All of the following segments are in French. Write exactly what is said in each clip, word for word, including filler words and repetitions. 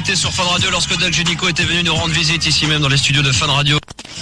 invité sur Fun Radio lorsque Doc Génico était venu nous rendre visite ici même dans les studios de Fun Radio.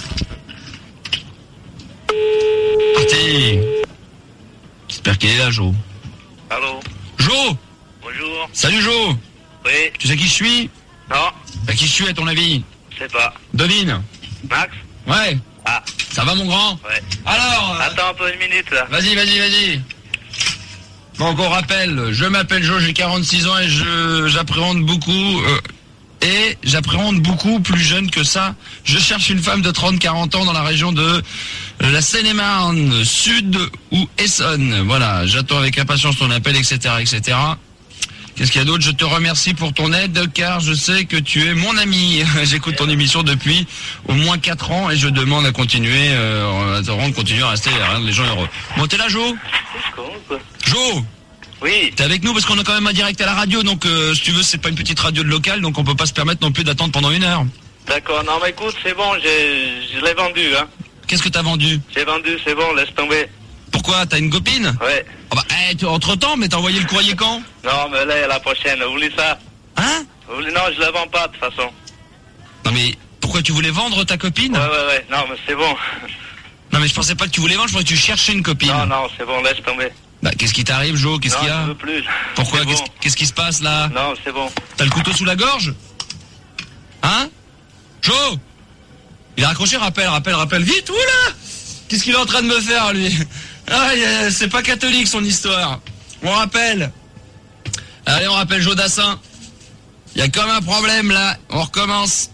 Parti. J'espère qu'il est là, Jo. Allô. Jo. Bonjour. Salut, Jo. Oui. Tu sais qui je suis? Non. Bah, qui je suis à ton avis? Je sais pas. Devine. Max? Ouais. Ah. Ça va, mon grand? Ouais. Alors. Euh... Attends un peu une minute là. Vas-y, vas-y, vas-y. Donc on rappelle, je m'appelle Jo, j'ai quarante-six ans et je j'appréhende beaucoup euh, et j'appréhende beaucoup plus jeune que ça. Je cherche une femme de trente à quarante ans dans la région de la Seine-et-Marne, Sud ou Essonne. Voilà, j'attends avec impatience ton appel, et cetera, et cetera. Qu'est-ce qu'il y a d'autre? Je te remercie pour ton aide car je sais que tu es mon ami. J'écoute ton émission depuis au moins quatre ans et je demande à continuer, euh, à te rendre, continuer à rester à rendre les gens heureux. Bon, t'es là, Jo? Jo, oui. T'es avec nous parce qu'on est quand même en direct à la radio, donc euh, si tu veux, c'est pas une petite radio de local, donc on peut pas se permettre non plus d'attendre pendant une heure. D'accord, non mais écoute, c'est bon, j'ai, je l'ai vendu, hein. Qu'est-ce que t'as vendu? J'ai vendu, c'est bon, laisse tomber. Pourquoi? T'as une copine? Ouais. Oh bah, hey, entre temps, mais t'as envoyé le courrier quand? Non, mais là, la prochaine, vous voulez ça? Hein? Vous voulez... Non, je la vends pas, de toute façon. Non mais, pourquoi tu voulais vendre ta copine? Ouais, ouais, ouais, non mais c'est bon. Non mais je pensais pas que tu voulais vendre, je pensais que tu cherchais une copine. Non, non, c'est bon, laisse tomber. Bah, qu'est-ce qui t'arrive, Jo? Qu'est-ce non, qu'il y a? je veux plus. Pourquoi? C'est Qu'est-ce, bon. qu'est-ce qui se passe là? Non, c'est bon. T'as le couteau sous la gorge? Hein? Jo? Il a raccroché, rappelle, rappelle, rappelle, vite, oula! Qu'est-ce qu'il est en train de me faire, lui? Ah, c'est pas catholique, son histoire. On rappelle. Allez, on rappelle Jo Dassin. Il y a comme un problème, là. On recommence.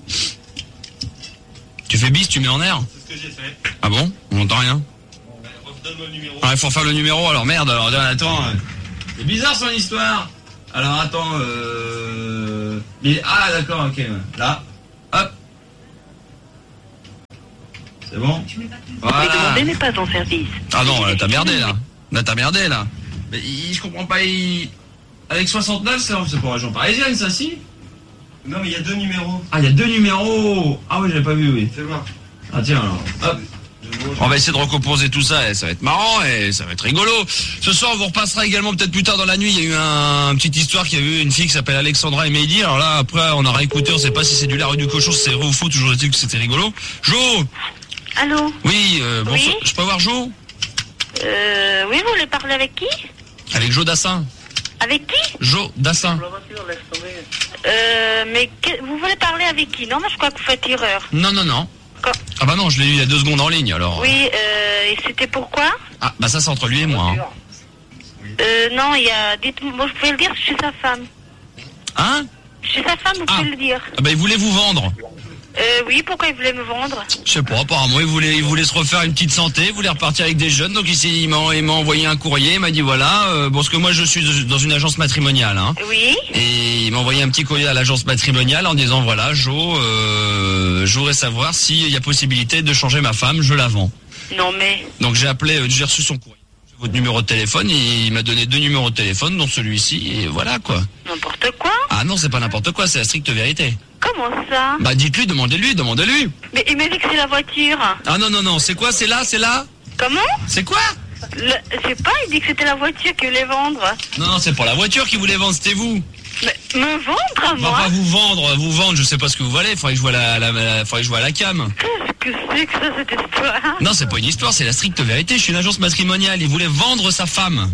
Tu fais bis, tu mets en air? C'est ce que j'ai fait. Ah bon? On n'entend rien. Donne-moi le numéro. Ah, il faut faire le numéro, alors merde, alors attends. euh, C'est bizarre son histoire. Alors attends, euh... mais- Ah d'accord, ok. ouais. Là, hop. C'est bon? Voilà. demandez n'est pas en service. Ah non, là t'as merdé là. Là t'as merdé là. Mais il- je comprends pas, il... Avec soixante-neuf, c'est c'est pour région parisienne, ça si? Non, mais il y a deux numéros. Ah, il y a deux numéros. Ah oui, j'avais pas vu, oui. Fais voir. Ah tiens alors, hop. On va essayer de recomposer tout ça et ça va être marrant et ça va être rigolo. Ce soir, on vous repassera également peut-être plus tard dans la nuit. Il y a eu un, une petite histoire qu'il y a eu une fille qui s'appelle Alexandra et Mehdi. Alors là, après, on aura écouté, on sait pas si c'est du lard ou du cochon, si c'est vrai ou faux. Toujours est-il que c'était rigolo. Jo. Allô? Oui, euh, bonsoir. Oui. Je peux avoir Jo? Euh, oui, vous voulez parler avec qui? Avec Jo Dassin. Avec qui? Jo Dassin. La voiture, laisse tomber. Euh, mais que- vous voulez parler avec qui? Non, moi je crois que vous faites erreur. Non, non, non. Quand- Ah bah non, je l'ai eu il y a deux secondes en ligne, alors. Oui, euh, et c'était pourquoi? Ah, bah ça c'est entre lui et moi. Hein. Euh, non, il y a... Dites-moi, moi, vous pouvez le dire, je suis sa femme. Hein? Je suis sa femme, vous Ah. pouvez le dire. Ah bah il voulait vous vendre. Euh, oui, pourquoi il voulait me vendre? Je sais pas, apparemment il voulait, il voulait se refaire une petite santé, il voulait repartir avec des jeunes, donc ici il m'a, il m'a envoyé un courrier, il m'a dit voilà, euh, bon parce que moi je suis dans une agence matrimoniale, hein, Oui. et il m'a envoyé un petit courrier à l'agence matrimoniale en disant voilà Jo, euh, je voudrais savoir s'il y a possibilité de changer ma femme, je la vends. Non, mais... Donc j'ai appelé, euh, j'ai reçu son courrier, votre numéro de téléphone, et il m'a donné deux numéros de téléphone, dont celui-ci, et voilà quoi. N'importe quoi? Ah non, c'est pas n'importe quoi, c'est la stricte vérité. Comment ça? Bah dites-lui, demandez-lui, demandez-lui. Mais il m'a dit que c'est la voiture. Ah non, non, non, c'est quoi, c'est là, c'est là? Comment? C'est quoi? Le... Je sais pas, il dit que c'était la voiture qu'il voulait vendre. Non, non, c'est pour la voiture qui voulait vendre, c'était vous. Mais me vendre à Enfin, moi? pas vous vendre, vous vendre, je sais pas ce que vous valez, faudrait que je vois la, la, la- faudrait que je vois la cam. Qu'est-ce que c'est que ça, cette histoire? Non, c'est pas une histoire, c'est la stricte vérité, je suis une agence matrimoniale, il voulait vendre sa femme.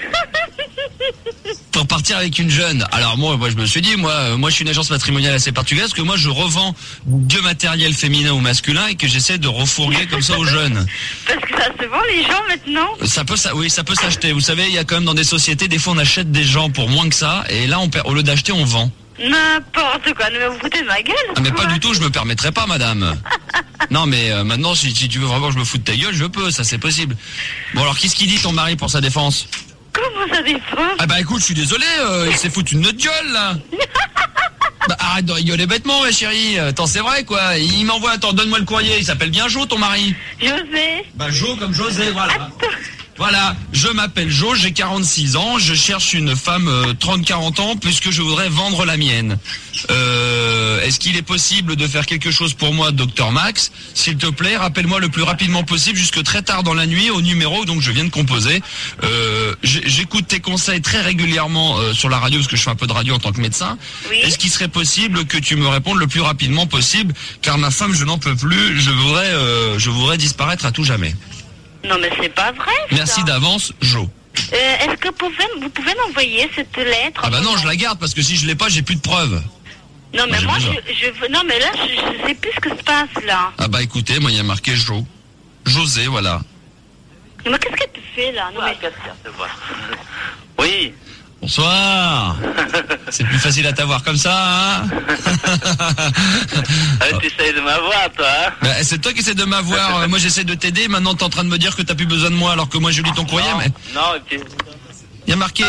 Pour partir avec une jeune. Alors moi, moi je me suis dit, moi, euh, moi je suis une agence matrimoniale assez particulière, parce que moi je revends du matériel féminin ou masculin et que j'essaie de refourguer comme ça aux jeunes. Parce que ça se vend les gens maintenant. Ça peut, ça, oui, ça peut s'acheter. Vous savez, il y a quand même dans des sociétés, des fois on achète des gens pour moins que ça, et là, on perd, au lieu d'acheter, on vend. N'importe quoi, mais vous foutez de ma gueule. Ah mais pas quoi. du tout, je me permettrai pas, madame. Non mais euh, maintenant, si, si tu veux vraiment que je me foute de ta gueule, je peux, ça c'est possible. Bon alors, qu'est-ce qu'il dit ton mari pour sa défense? Comment ça défend? Ah bah écoute, je suis désolé, euh, il s'est foutu de notre gueule là. Bah arrête de rigoler bêtement, ma chérie. Attends, c'est vrai quoi. Il m'envoie, attends, donne-moi le courrier. Il s'appelle bien Jo, ton mari? José. Bah Jo comme José, voilà. Attends. Voilà, je m'appelle Jo, j'ai quarante-six ans, je cherche une femme euh, trente quarante ans puisque je voudrais vendre la mienne. Euh, est-ce qu'il est possible de faire quelque chose pour moi, docteur Max? S'il te plaît, rappelle-moi le plus rapidement possible jusque très tard dans la nuit au numéro donc je viens de composer. Euh, j'écoute tes conseils très régulièrement euh, sur la radio parce que je fais un peu de radio en tant que médecin. Oui. Est-ce qu'il serait possible que tu me répondes le plus rapidement possible car ma femme, je n'en peux plus, je voudrais, euh, je voudrais disparaître à tout jamais. Non, mais c'est pas vrai. Merci ça. d'avance, Jo. Euh, Est-ce que vous pouvez, vous pouvez m'envoyer cette lettre? Ah bah non, je la garde parce que si je l'ai pas, j'ai plus de preuves. Non, mais Moi, moi, j'ai je, besoin. je veux. Non, mais là, je, je sais plus ce que se passe là. Ah bah écoutez, moi il y a marqué Jo. José, voilà. Mais qu'est-ce que tu fais là? Non, mais... Oui. Bonsoir. C'est plus facile à t'avoir comme ça, hein? Ah, tu essayes de m'avoir, toi, hein? Bah, c'est toi qui essaies de m'avoir. Euh, Moi j'essaie de t'aider. Maintenant t'es en train de me dire que t'as plus besoin de moi alors que moi je lis ton courrier. Non, Mais non, et puis, il y a marqué.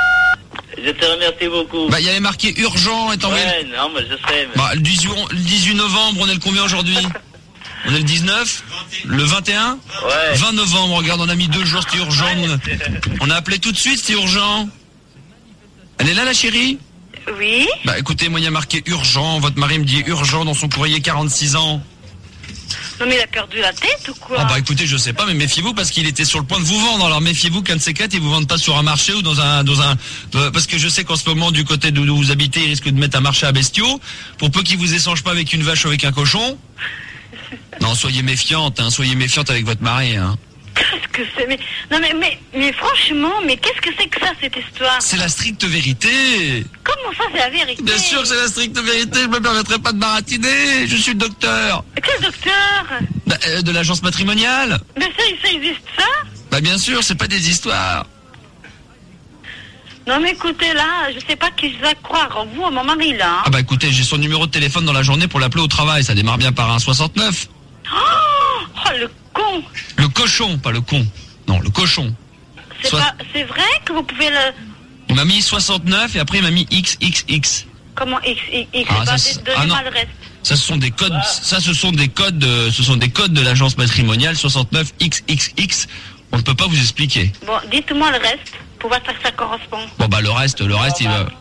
je te remercie beaucoup. Bah il y avait marqué urgent et envoyé. Ouais, non, mais je sais, mais... Bah le dix-huit, le dix-huit novembre, on est le combien aujourd'hui? On est le dix-neuf? Le vingt et un? Ouais. vingt novembre, regarde, on a mis deux jours, c'était urgent. Ouais, On a appelé tout de suite, c'était urgent. Elle est là la chérie? Oui. Bah écoutez, moi il y a marqué urgent, votre mari me dit urgent dans son courrier, quarante-six ans. Non, mais il a perdu la tête ou quoi? Ah bah écoutez, je sais pas, mais méfiez-vous parce qu'il était sur le point de vous vendre. Alors méfiez-vous qu'un de ces quatre, ils vous vendent pas sur un marché ou dans un, dans un, parce que je sais qu'en ce moment du côté d'où vous habitez, il risque de mettre un marché à bestiaux. Pour peu qu'il vous échange pas avec une vache ou avec un cochon. Non, soyez méfiante, hein, soyez méfiante avec votre mari. Hein. Qu'est-ce que c'est? Mais non, mais mais mais franchement, mais qu'est-ce que c'est que ça cette histoire? C'est la stricte vérité. Comment ça, c'est la vérité? Bien sûr que c'est la stricte vérité. Je me permettrai pas de baratiner. Je suis le docteur. Quel docteur? Bah, euh, de l'agence matrimoniale. Mais ça, ça existe ça? Bah bien sûr, c'est pas des histoires. Non, mais écoutez là, je sais pas qui je vais croire, vous ou mon mari là. Ah bah écoutez, j'ai son numéro de téléphone dans la journée pour l'appeler au travail. Ça démarre bien par un soixante-neuf. Oh, oh le con! Le cochon, pas le con. Non, le cochon. C'est Soit- pas, c'est vrai que vous pouvez le. Il m'a mis soixante-neuf et après il m'a mis X X X. Comment X X X? Ah, Bah, ça, c'est- donnez-moi ah, non. le reste. Ça ce sont des codes, ça ce sont des codes, de, ce sont des codes de l'agence matrimoniale soixante-neuf X X X. On ne peut pas vous expliquer. Bon, dites-moi le reste pour voir si ça correspond. Bon bah le reste, le reste il va.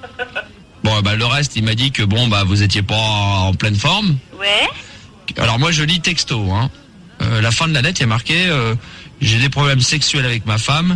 Bon bah le reste il m'a dit que bon bah vous étiez pas en pleine forme. Ouais. Alors moi je lis texto. Hein. Euh, la fin de la lettre il y a marqué euh, j'ai des problèmes sexuels avec ma femme.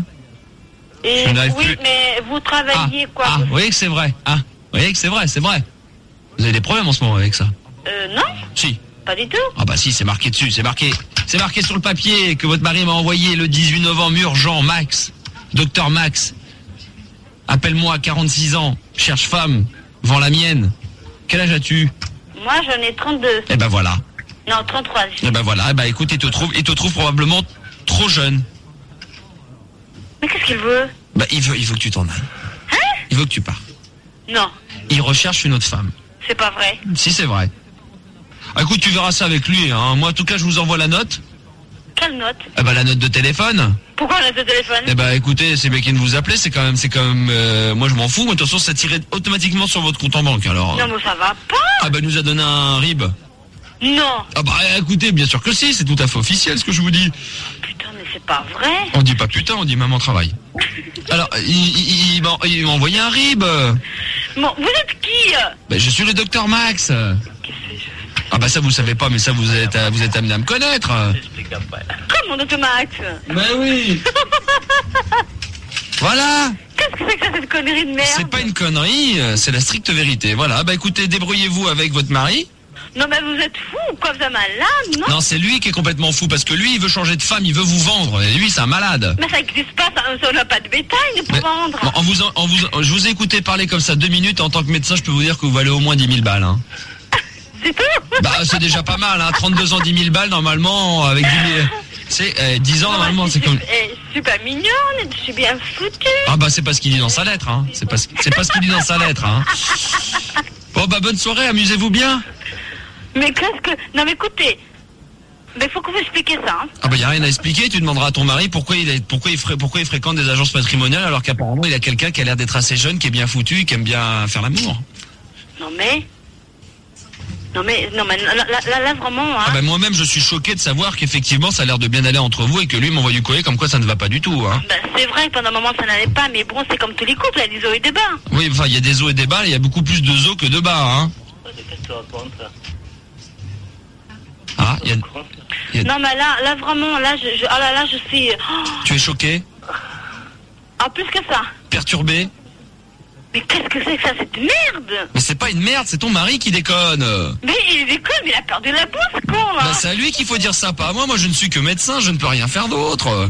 Et Je n'arrive oui, plus. mais vous travaillez quoi? ah, vous- vous voyez que c'est vrai. Ah, vous voyez que c'est vrai, c'est vrai. Vous avez des problèmes en ce moment avec ça? Euh, non, Si. pas du tout. Ah bah si, c'est marqué dessus, c'est marqué. C'est marqué sur le papier que votre mari m'a envoyé le dix-huit novembre, urgent, Max. Docteur Max. Appelle-moi, quarante-six ans, cherche femme, vends la mienne. Quel âge as-tu? Moi, j'en ai trente-deux. Eh ben voilà. Non, trente-trois. Eh ben voilà, eh ben écoute, il te trouve, il te trouve probablement trop jeune. Mais qu'est-ce qu'il veut? Bah il veut, il veut que tu t'en ailles. Hein? Il veut que tu pars. Non, Il recherche une autre femme. c'est pas vrai. Si c'est vrai. Ah, écoute, tu verras ça avec lui, hein. Moi en tout cas je vous envoie la note. Quelle note? Eh ben la note de téléphone. Pourquoi on a ce téléphone? Eh ben écoutez, c'est bien qu'il de vous appeler, c'est quand même, c'est quand même, euh, moi je m'en fous, mais de toute façon ça tirait automatiquement sur votre compte en banque, alors. Non, mais ça va pas. Ah ben il nous a donné un R I B. Non. Ah bah écoutez, bien sûr que si, c'est tout à fait officiel ce que je vous dis. Putain, mais c'est pas vrai. On dit pas putain, on dit maman travaille. Alors, il, il, il m'a il m'a envoyé un R I B. Bon, vous êtes qui? Ben je suis le docteur Max. Ah bah ça vous savez pas, mais ça vous êtes, vous êtes amené à me connaître. J'explique après. Comment, docteur Max? Ben oui. Voilà. Qu'est-ce que c'est que ça, cette connerie de merde? C'est pas une connerie, c'est la stricte vérité. Voilà, bah écoutez, débrouillez-vous avec votre mari. Non, mais vous êtes fou ou quoi? Vous êtes malade, non? Non, c'est lui qui est complètement fou parce que lui, il veut changer de femme, il veut vous vendre. Et lui, c'est un malade. Mais ça n'existe pas, ça, on n'a pas de bétail pour Mais- vendre. En vous, en, en vous, je vous ai écouté parler comme ça deux minutes. En tant que médecin, je peux vous dire que vous valez au moins dix mille balles. Hein. C'est tout? Bah, c'est déjà pas mal. Hein. trente-deux ans, dix mille balles, normalement, avec dix mille... C'est euh, dix ans, normalement, c'est comme... Eh, je suis pas mignonne, je suis bien foutue. Ah bah, c'est pas ce qu'il dit dans sa lettre. Hein. C'est pas, ce- c'est pas ce qu'il dit dans sa lettre. Hein. Bon, bah, bonne soirée, amusez-vous bien. Mais qu'est-ce que... Non, mais écoutez, mais faut que vous expliquiez ça. Hein. Ah bah, y a rien à expliquer. Tu demanderas à ton mari pourquoi il, est, pourquoi il, frais- pourquoi il fréquente des agences matrimoniales alors qu'apparemment, il a quelqu'un qui a l'air d'être assez jeune, qui est bien foutu, qui aime bien faire l'amour. Non, mais... Non mais, non mais là, là, là, là, vraiment, hein. Ah ben moi-même je suis choqué de savoir qu'effectivement ça a l'air de bien aller entre vous et que lui m'envoie du courrier comme quoi ça ne va pas du tout, hein. Ben, c'est vrai que pendant un moment ça n'allait pas, mais bon, c'est comme tous les couples, il y a des hauts et des bas. Oui, enfin il y a des hauts et des bas, il y a beaucoup plus de hauts que de bas, hein. Qu'est-ce que tu racontes, là? Ah, il y a... il y a- Non mais là, là vraiment, là, je, je, oh là là, je suis, oh, Tu es choqué, ah, plus que ça. perturbé. Mais qu'est-ce que c'est que ça, cette merde? Mais c'est pas une merde, c'est ton mari qui déconne. Mais il déconne, mais il a perdu la bourse, con, là. Bah c'est à lui qu'il faut dire ça, pas à moi. Moi je ne suis que médecin, je ne peux rien faire d'autre.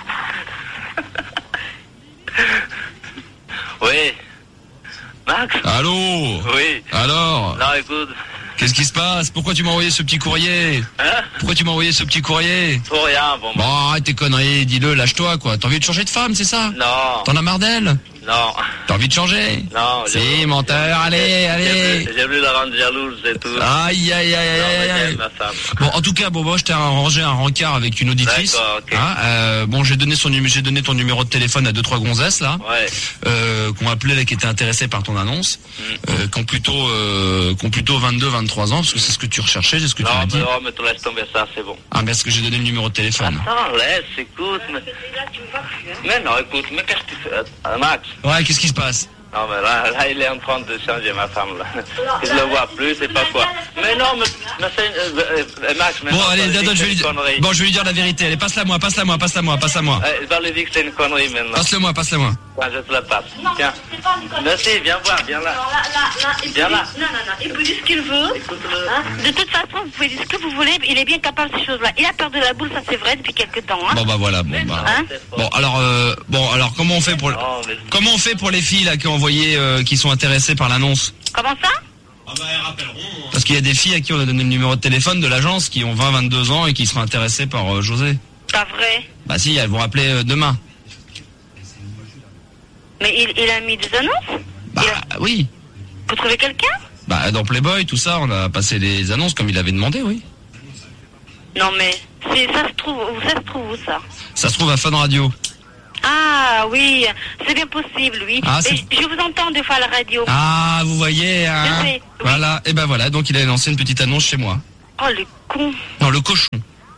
Oui. Max? Allô? Oui. Alors? Non, écoute. Qu'est-ce qui se passe? Pourquoi tu m'as envoyé ce petit courrier? Hein? Pourquoi tu m'as envoyé ce petit courrier? Pour rien, bon. Bon, arrête tes conneries, dis-le, lâche-toi, quoi. T'as envie de changer de femme, c'est ça? Non. T'en as marre d'elle? Non. T'as envie de changer? Non. Si, menteur, allez, allez. J'ai voulu la rendre jalouse, c'est tout. Aïe, aïe, aïe, Non, aïe, mais aïe. j'aime ma femme. Bon, en tout cas, bon, moi, je t'ai arrangé un rencard avec une auditrice. D'accord, ok. Hein, euh, bon, j'ai donné son numé- j'ai donné ton numéro de téléphone à deux trois gonzesses là, Ouais. euh, qu'on appelait là, qui étaient intéressées par ton annonce, euh, qui ont plutôt, euh, qui ont plutôt vingt-deux, vingt-trois ans, parce que c'est ce que tu recherchais, c'est ce que tu Non, m'as mais dit. non, mais tu laisses tomber ça, c'est bon. Ah, mais est-ce que j'ai donné le numéro de téléphone? Attends, laisse, écoute. Mais, mais non, écoute, mais qu'est-ce que tu fais? Ah, Max? Ouais, qu'est-ce qui se passe? Non, mais là, là, il est en train de changer ma femme, là. Je le vois plus, c'est pas quoi. Mais non, mais, mais c'est, euh, euh, Max, mais Bon, non, allez, va lui donne, dire que je vais c'est lui une dire. connerie. Bon, je vais lui dire la vérité. Allez, passe-la moi, passe-la moi, passe-la moi, passe-la moi. Eh, va lui dire que c'est une connerie maintenant. Passe-le moi, passe-le moi. Quand je te la passe. Tiens. c'est pas une connerie. Merci, viens voir, viens là. Alors là, là, là, il peut Viens dire, là. non, non, non, il peut dire ce qu'il veut. Écoute-le. Hein. De toute façon, vous pouvez dire ce que vous voulez, il est bien capable de ces choses-là. Il a perdu la boule, ça c'est vrai, depuis quelques temps, hein. Bon bah voilà, bon bah. Hein? Bon alors, euh, bon alors comment on fait pour, Non, mais... comment on fait pour les filles là qui ont envoyé, euh, qui sont intéressées par l'annonce? Comment ça? Ah bah, elles rappelleront. hein. Parce qu'il y a des filles à qui on a donné le numéro de téléphone de l'agence qui ont vingt, vingt-deux ans et qui seraient intéressées par euh, José. Pas vrai. Bah si, elles vont appeler euh, demain. Mais il, il a mis des annonces? Bah Il a- oui. Vous trouvez quelqu'un? Bah dans Playboy, tout ça, on a passé les annonces comme il avait demandé, oui. Non mais, c'est, ça se trouve, où ça se trouve où ça? Ça se trouve à Fun Radio. Ah oui, c'est bien possible, oui. Ah, Et c'est- je vous entends des fois à la radio. Ah, vous voyez, hein. Je sais, oui. Voilà, et ben voilà, donc il a lancé une petite annonce chez moi. Oh le con. Non, le cochon.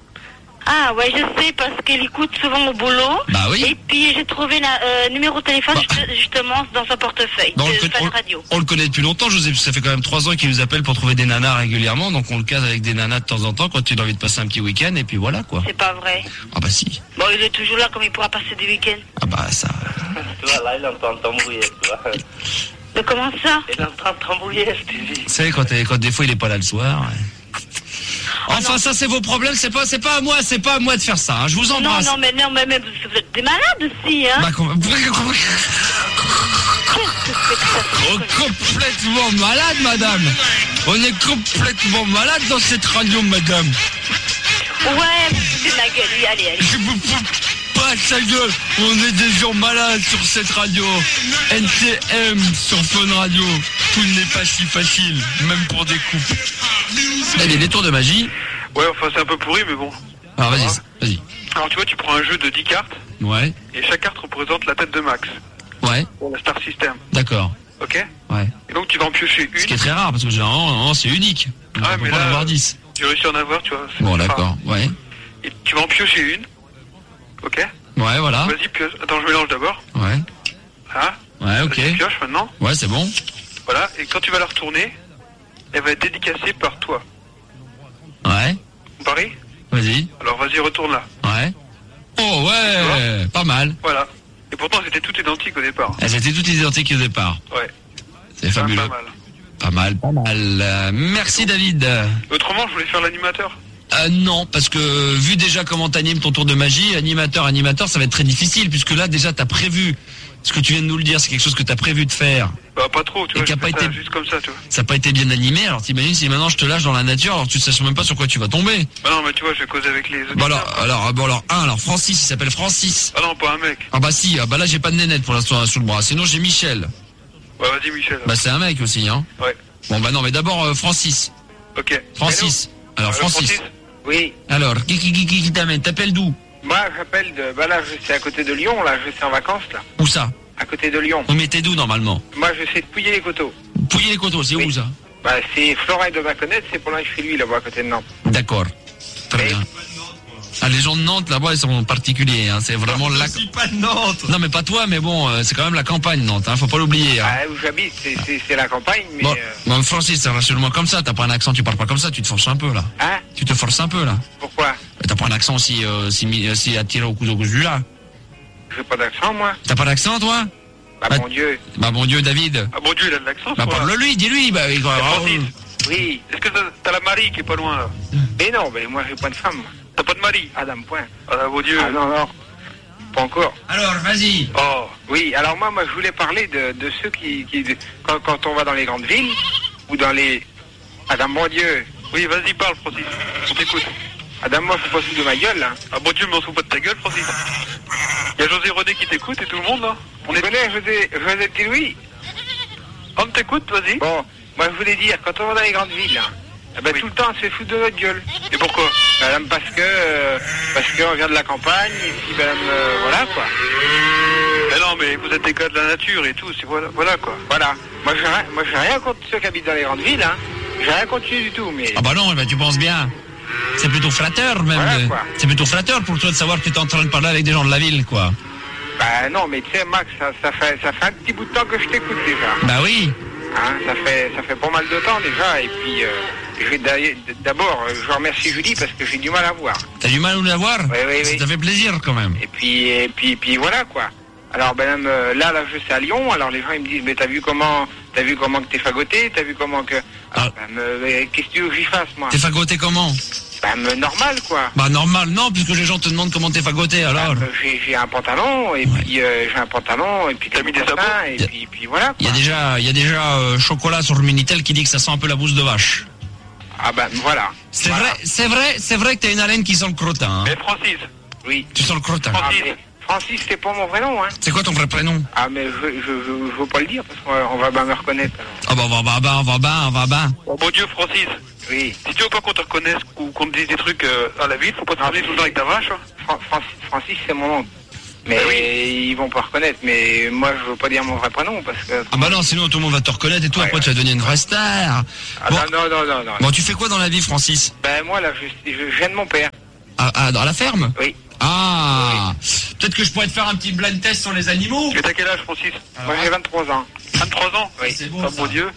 Ah ouais, je sais parce qu'il écoute souvent au boulot. Bah oui. Et puis j'ai trouvé le numéro de téléphone Bah. juste- justement dans son portefeuille Bon, on, de le connaît, Fun on- Radio. on le connaît depuis longtemps, José, parce que ça fait quand même trois ans qu'il nous appelle pour trouver des nanas régulièrement, donc on le case avec des nanas de temps en temps quand il a envie de passer un petit week-end, et puis voilà quoi. C'est pas vrai. Ah bah si. Bon, il est toujours là comme il pourra passer des week-ends. Ah bah ça. Tu vois, là, il est en train de t'embrouiller, tu vois. Mais comment ça? Il est en train de t'embrouiller, Stevie. Tu sais, quand, t'es- quand des fois il est pas là le soir. ouais. Enfin, ça c'est vos problèmes, c'est pas, c'est pas à moi, c'est pas à moi de faire ça. hein. Je vous Non, embrasse. non, mais non, mais, mais vous êtes des malades aussi, hein? Bah, com- Qu'est-ce que c'est que ça? Oh, complètement malade, madame. On est complètement malade dans cette radio, madame. Ouais, vous foutez de ma gueule, oui, allez, allez. Je vous fous pas de sa gueule. On est des gens malades sur cette radio. N T M sur Fun Radio. Tout n'est pas si facile, même pour des couples. Là, il y a des tours de magie. Ouais, enfin c'est un peu pourri, mais bon. Alors vas-y, vas-y. Alors tu vois, tu prends un jeu de dix cartes, Ouais, et chaque carte représente la tête de Max, ouais, la Star System, d'accord. ok? Ouais. Et donc tu vas en piocher Ce qui est une, très rare parce que généralement, normalement, c'est unique. On Ah, peut mais pas en là, avoir dix. j'ai réussi à en avoir, tu vois. c'est Bon, rare. d'accord, ouais. Et tu vas en piocher une, ok? Ouais, voilà. Vas-y, pioche. Attends, je mélange d'abord. Ouais, Hein? ouais, ok. Vas-y, pioche maintenant. Ouais, c'est bon. Voilà, et quand tu vas la retourner, elle va être dédicacée par toi. Ouais, On parie? vas-y. Alors vas-y, retourne-la. Ouais. Oh, ouais, pas mal. Voilà. Et pourtant, elles étaient toutes identiques au départ. Elles étaient toutes identiques au départ. Ouais. C'est fabuleux. Pas mal. Pas mal, pas mal. Euh, merci David. Autrement, je voulais faire l'animateur. Euh, non, parce que vu déjà comment t'animes ton tour de magie, animateur, animateur, ça va être très difficile, puisque là déjà t'as prévu ce que tu viens de nous le dire, c'est quelque chose que t'as prévu de faire. Bah, pas trop, tu Et vois, qui a je pas fais ça été- juste comme ça, tu vois. Ça n'a pas été bien animé, alors t'imagines si maintenant je te lâche dans la nature, alors tu sais même pas sur quoi tu vas tomber. Bah non, mais tu vois, je vais causer avec les autres. Bon alors, alors, bon alors, un, alors Francis, il s'appelle Francis. Ah non, pas un mec. Ah bah si, ah bah là j'ai pas de nénette pour l'instant sous le bras, sinon j'ai Michel. Ouais, vas-y, Michel. Bah c'est un mec aussi, hein. Ouais. Bon bah non, mais d'abord euh, Francis. Ok. Francis. Alors Allô, Francis. Oui, Alors, qui qui qui qui, qui t'amène? T'appelles d'où? moi j'appelle de... Bah là je suis à côté de Lyon, là je suis en vacances là. Où ça? À côté de Lyon. Vous mettez d'où normalement? Moi je sais de pouiller les coteaux. Pouiller les coteaux, c'est Oui. où ça? Bah, c'est Florent de Baconnette, c'est pour loin de chez lui, là-bas, à côté de Nantes. D'accord. Très Mais- bien. Ah, les gens de Nantes, là-bas, ils sont particuliers. Hein. C'est vraiment la... Je suis pas de Nantes. Non, mais pas toi, mais bon, euh, c'est quand même la campagne, Nantes. Hein. Faut pas l'oublier. Hein. Ah, où j'habite, c'est, c'est, c'est la campagne, mais... Bon, euh, bon, Francis, rassure-moi comme ça. T'as pas un accent, tu parles pas comme ça. Tu te forces un peu, là. Hein? Tu te forces un peu, là. Pourquoi? Mais t'as pas un accent aussi, euh, si, mi- si attiré au couteau du là. J'ai pas d'accent, moi. T'as pas d'accent, toi? Bah, Bah, mon Dieu. Bah, bon Dieu, David. Ah, mon Dieu, il a de l'accent, Bah, toi. parle-lui, dis-lui. Bah, il- Francis, Oui. est-ce que t'as, t'as la Marie qui est pas loin, là? Mais non, mais moi, j'ai pas de femme. T'as pas de Marie? Adam, point. Ah, mon Dieu. Ah, non, non. Pas encore. Alors, vas-y. Oh. Oui, alors moi, moi, je voulais parler de, de ceux qui... qui de- quand, quand on va dans les grandes villes, ou dans les... Adam, mon Dieu. Oui, vas-y, parle, Francis. On t'écoute. Adam, moi, faut pas se foutre de ma gueule, là. Ah, mon Dieu, mais on se fout pas de ta gueule, Francis. Il y a José René qui t'écoute et tout le monde, là. On est connaît José, José Tiloui. On t'écoute, vas-y. Bon, moi, je voulais dire, quand on va dans les grandes villes, là, eh ben, Oui. tout le temps, on se fait foutre de notre gueule. Et pourquoi? Madame, parce que... euh, parce qu'on vient de la campagne, et puis, madame, euh, voilà, quoi. Mais non, mais vous êtes des gars de la nature et tout, c'est voilà, voilà quoi. Voilà. Moi, j'ai rien, moi, j'ai rien contre ceux qui habitent dans les grandes villes, hein. J'ai rien contre eux du tout, mais... Ah bah non, bah tu penses bien. C'est plutôt flatteur même. Voilà, de- quoi. C'est plutôt flatteur pour toi de savoir que tu es en train de parler avec des gens de la ville, quoi. Bah non, mais tu sais, Max, ça, ça, fait, ça fait un petit bout de temps que je t'écoute déjà. Bah oui. Hein, ça fait ça fait pas mal de temps déjà, et puis euh, je vais d'ailleurs- d'abord, euh, je remercie Julie parce que j'ai du mal à voir. T'as du mal à nous la voir? Oui, oui, Ça oui. t'a fait plaisir quand même. Et puis et puis puis voilà quoi. Alors ben même, euh, là là je suis à Lyon, alors les gens ils me disent mais t'as vu comment t'as vu comment que t'es fagoté, t'as vu comment que alors, Ah. ben, me- mais qu'est-ce que tu veux que j'y fasse moi? T'es fagoté comment? Ben me- normal quoi. Bah normal, non, puisque les gens te demandent comment t'es fagoté alors. Ben, j'ai j'ai un pantalon et Ouais. puis euh, j'ai un pantalon et puis T'as mis des bottins, sabots et Y a- puis puis voilà Il y quoi. a déjà, il y a déjà euh, chocolat sur le Minitel qui dit que ça sent un peu la bouse de vache. Ah ben voilà. C'est Voilà. vrai, c'est vrai, c'est vrai que t'as une haleine qui sent le crottin. Hein. Mais Francis, Oui. Tu sens le crottin. Ah, Francis. mais Francis c'est pas mon vrai nom hein. C'est quoi ton vrai prénom? Ah mais je, je, je, je veux pas le dire parce qu'on on va bien me reconnaître. Alors. Ah bah on va bah on va bah on va bah. oh, mon Dieu, Francis, Oui. si tu veux pas qu'on te reconnaisse ou qu'on te dise des trucs euh, à la ville, faut pas te promener tout le temps avec ta vache. Hein. Fran- Francis, Francis c'est mon oncle. Mais Ben oui. ils vont pas reconnaître. Mais moi je veux pas dire mon vrai prénom parce que. Ah bah non, sinon tout le monde va te reconnaître et toi Ouais, après ouais. tu vas devenir une vraie star. Ah Bon, non, non, non, non, non. bon, tu fais quoi dans la vie, Francis? Ben moi là je, je, je viens de mon père. Ah, ah, dans la ferme? Oui. Ah, peut-être que je pourrais te faire un petit blind test sur les animaux. Et t'as quel âge, Francis? Moi j'ai vingt-trois ans. vingt-trois ans? Oui. C'est bon, Ah, ça. mon Dieu.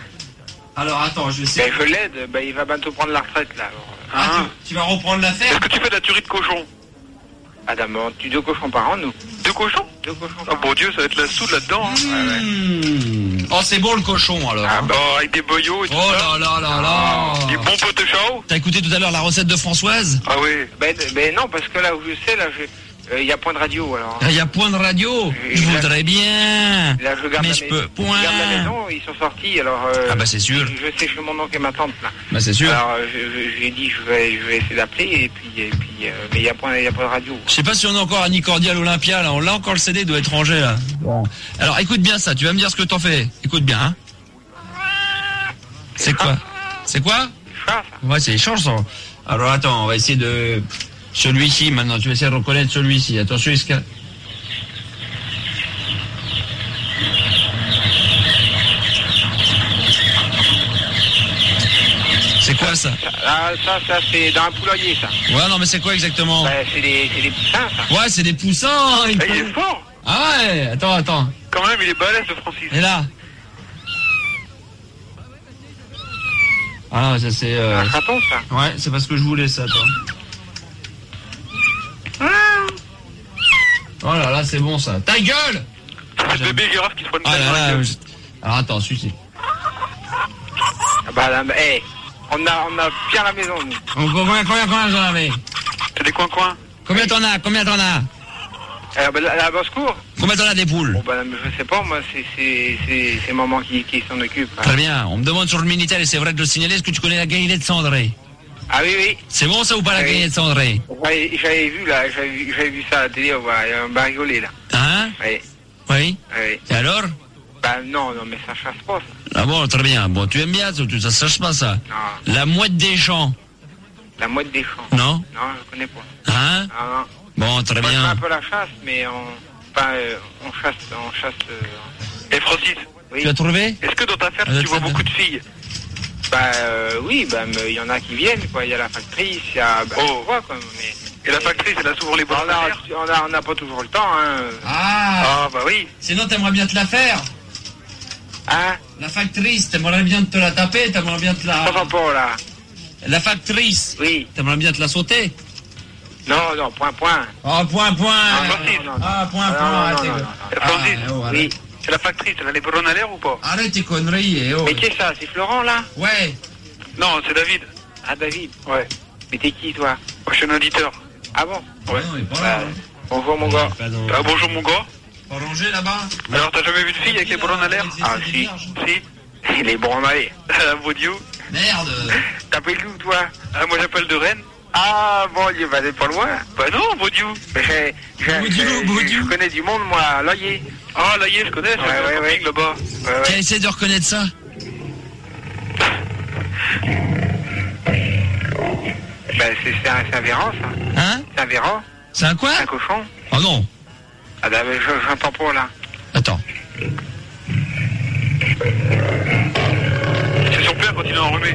Alors attends, je vais Ben je l'aide. Ben il va bientôt prendre la retraite là. Alors, Ah, Hein tu, tu vas reprendre la Est-ce ferme? que tu fais de la tuerie de cochon? Adam, on tue deux cochons par an nous. Deux cochons? Deux cochons Ah, par an. mon Dieu, ça va être la soude là-dedans. Hein. Mmh. Oh, c'est bon le cochon alors. Ah, hein. bah. Oh, avec des boyaux et tout Oh ça. là là là là. Des bons potes de chao? T'as écouté tout à l'heure la recette de Françoise? Ah oui. Ben, ben non parce que là où je sais là je il y a point de radio alors. Il y a point de radio. Et Je là- voudrais bien. Là je garde Mais la je maison. peux point. Je garde la maison, ils sont sortis alors. euh, Ah bah c'est sûr. Je sais chez mon oncle et ma tante là. Bah c'est sûr. Alors euh, je- je- j'ai dit je vais je vais essayer d'appeler et puis et puis euh, mais il y a point il y a pas de radio. Je sais pas si on a encore Annie Cordial Olympia là. On l'a encore le C D, doit être rangé là. Bon. Alors écoute bien ça. Tu vas me dire ce que t'en fais. Écoute bien. Hein. C'est quoi? C'est quoi? Ça, ça. Ouais, c'est les chansons. Alors attends, on va essayer de... Celui-ci, maintenant, tu vas essayer de reconnaître celui-ci. Attention, est-ce que... C'est quoi ça? Ah, ça, ça c'est dans un poulailler ça. Ouais, non, mais c'est quoi exactement? Bah, c'est des c'est des poussins ça. Ouais, c'est des poussins. il Eh, il peut- est fort. Ah ouais, attends, attends. Quand même, il est balèze, le Francis. Et là? Ah, ça c'est... euh, Un chaton ça. Ouais, c'est parce que je voulais ça, toi. Oh là là, c'est bon ça. Ta gueule! C'est le bébé girafe qui se prend une Ah balle là dans la là. gueule. je- Alors attends, celui-ci. Ah, bah là, bah, hey, on a on a bien la maison nous. Combien, combien, combien j'en avais? C'est des coins-coins. Combien t'en as? Combien t'en as? Ah, bah, la, la basse-cour. Combien t'en as des poules? Bon bah mais je sais pas moi c'est c'est c'est c'est maman qui qui s'en occupe. hein. Très bien. On me demande sur le Minitel, et c'est vrai de le signaler, est-ce que tu connais la galette Cendrée? Ah oui oui. C'est bon ça ou pas la Oui. galette Cendrée? J'avais j'avais vu là j'avais vu j'avais vu ça à la télé on va on va rigoler là. Hein? Oui Oui? oui. Et alors? Bah non non mais ça chasse pas ça. Ah bon, très bien. Bon, tu aimes bien ça, tu- ça se sache pas ça. Non. La mouette des champs. La mouette des champs. Non? Non je connais pas. Hein? Ah non. Bon, très Moi je fais bien. un peu la chasse mais on enfin euh, on chasse on chasse. euh, Et Francis, oui. Tu as trouvé? est-ce que dans ta ferme, Euh, tu vois ça- beaucoup de filles? Bah euh, oui, bah il y en a qui viennent, quoi. Il y a la factrice, il y a... Bah, Oh. quoi, quoi, mais... Et la factrice, elle a souvent les On bonnes a, affaires. on a, on n'a pas toujours le temps, hein. Ah, Ah, bah oui. sinon t'aimerais bien te la faire. Hein? La factrice, t'aimerais bien te la taper, t'aimerais bien te la... Pas pas, là. La factrice, Oui. t'aimerais bien te la sauter. Non, non, point, point. Oh, point, point. Non, Francis. non, non, non. Ah, point, Non, point. non, arrêtez, non, quoi. non, non. Ah, Francis. oh, Oui. arrête. C'est la factrice, elle a les bonnes à l'air ou pas? Arrête tes conneries, eh, oh. Mais qu'est-ce que ça? C'est Florent, là? Ouais. Non, c'est David. Ah, David. Ouais. Mais t'es qui, toi? Moi, je suis un auditeur. Ah bon? Ouais. Non, il est pas Bah, là. bonjour, mon gars. Ah, bonjour, mon gars. Pas rangé là-bas. Alors, t'as jamais vu de fille avec les bonnes à l'air? Ah, si. Si. Il est bon, allez. Ah, Baudieu. Merde. T'appelles d'où, toi? Ah, moi, j'appelle de Rennes. Ah, bon, il va aller pas loin. Bah non, Baudieu. Mais j'ai, j'ai, Baudieu, j'ai- Baudieu. je connais du monde, moi, à Loyer. Ah, là, y est, je connais, c'est Ouais, un ouais, camping ouais. là-bas. Ouais, ouais. Tiens, essaie de reconnaître ça. Ben, c'est, c'est un, c'est un véran, ça. Hein? C'est un véran? C'est un quoi? Un cochon? Oh non. Ah, ben, je- j'entends pas, là. Attends. C'est son père quand il est enrhumé.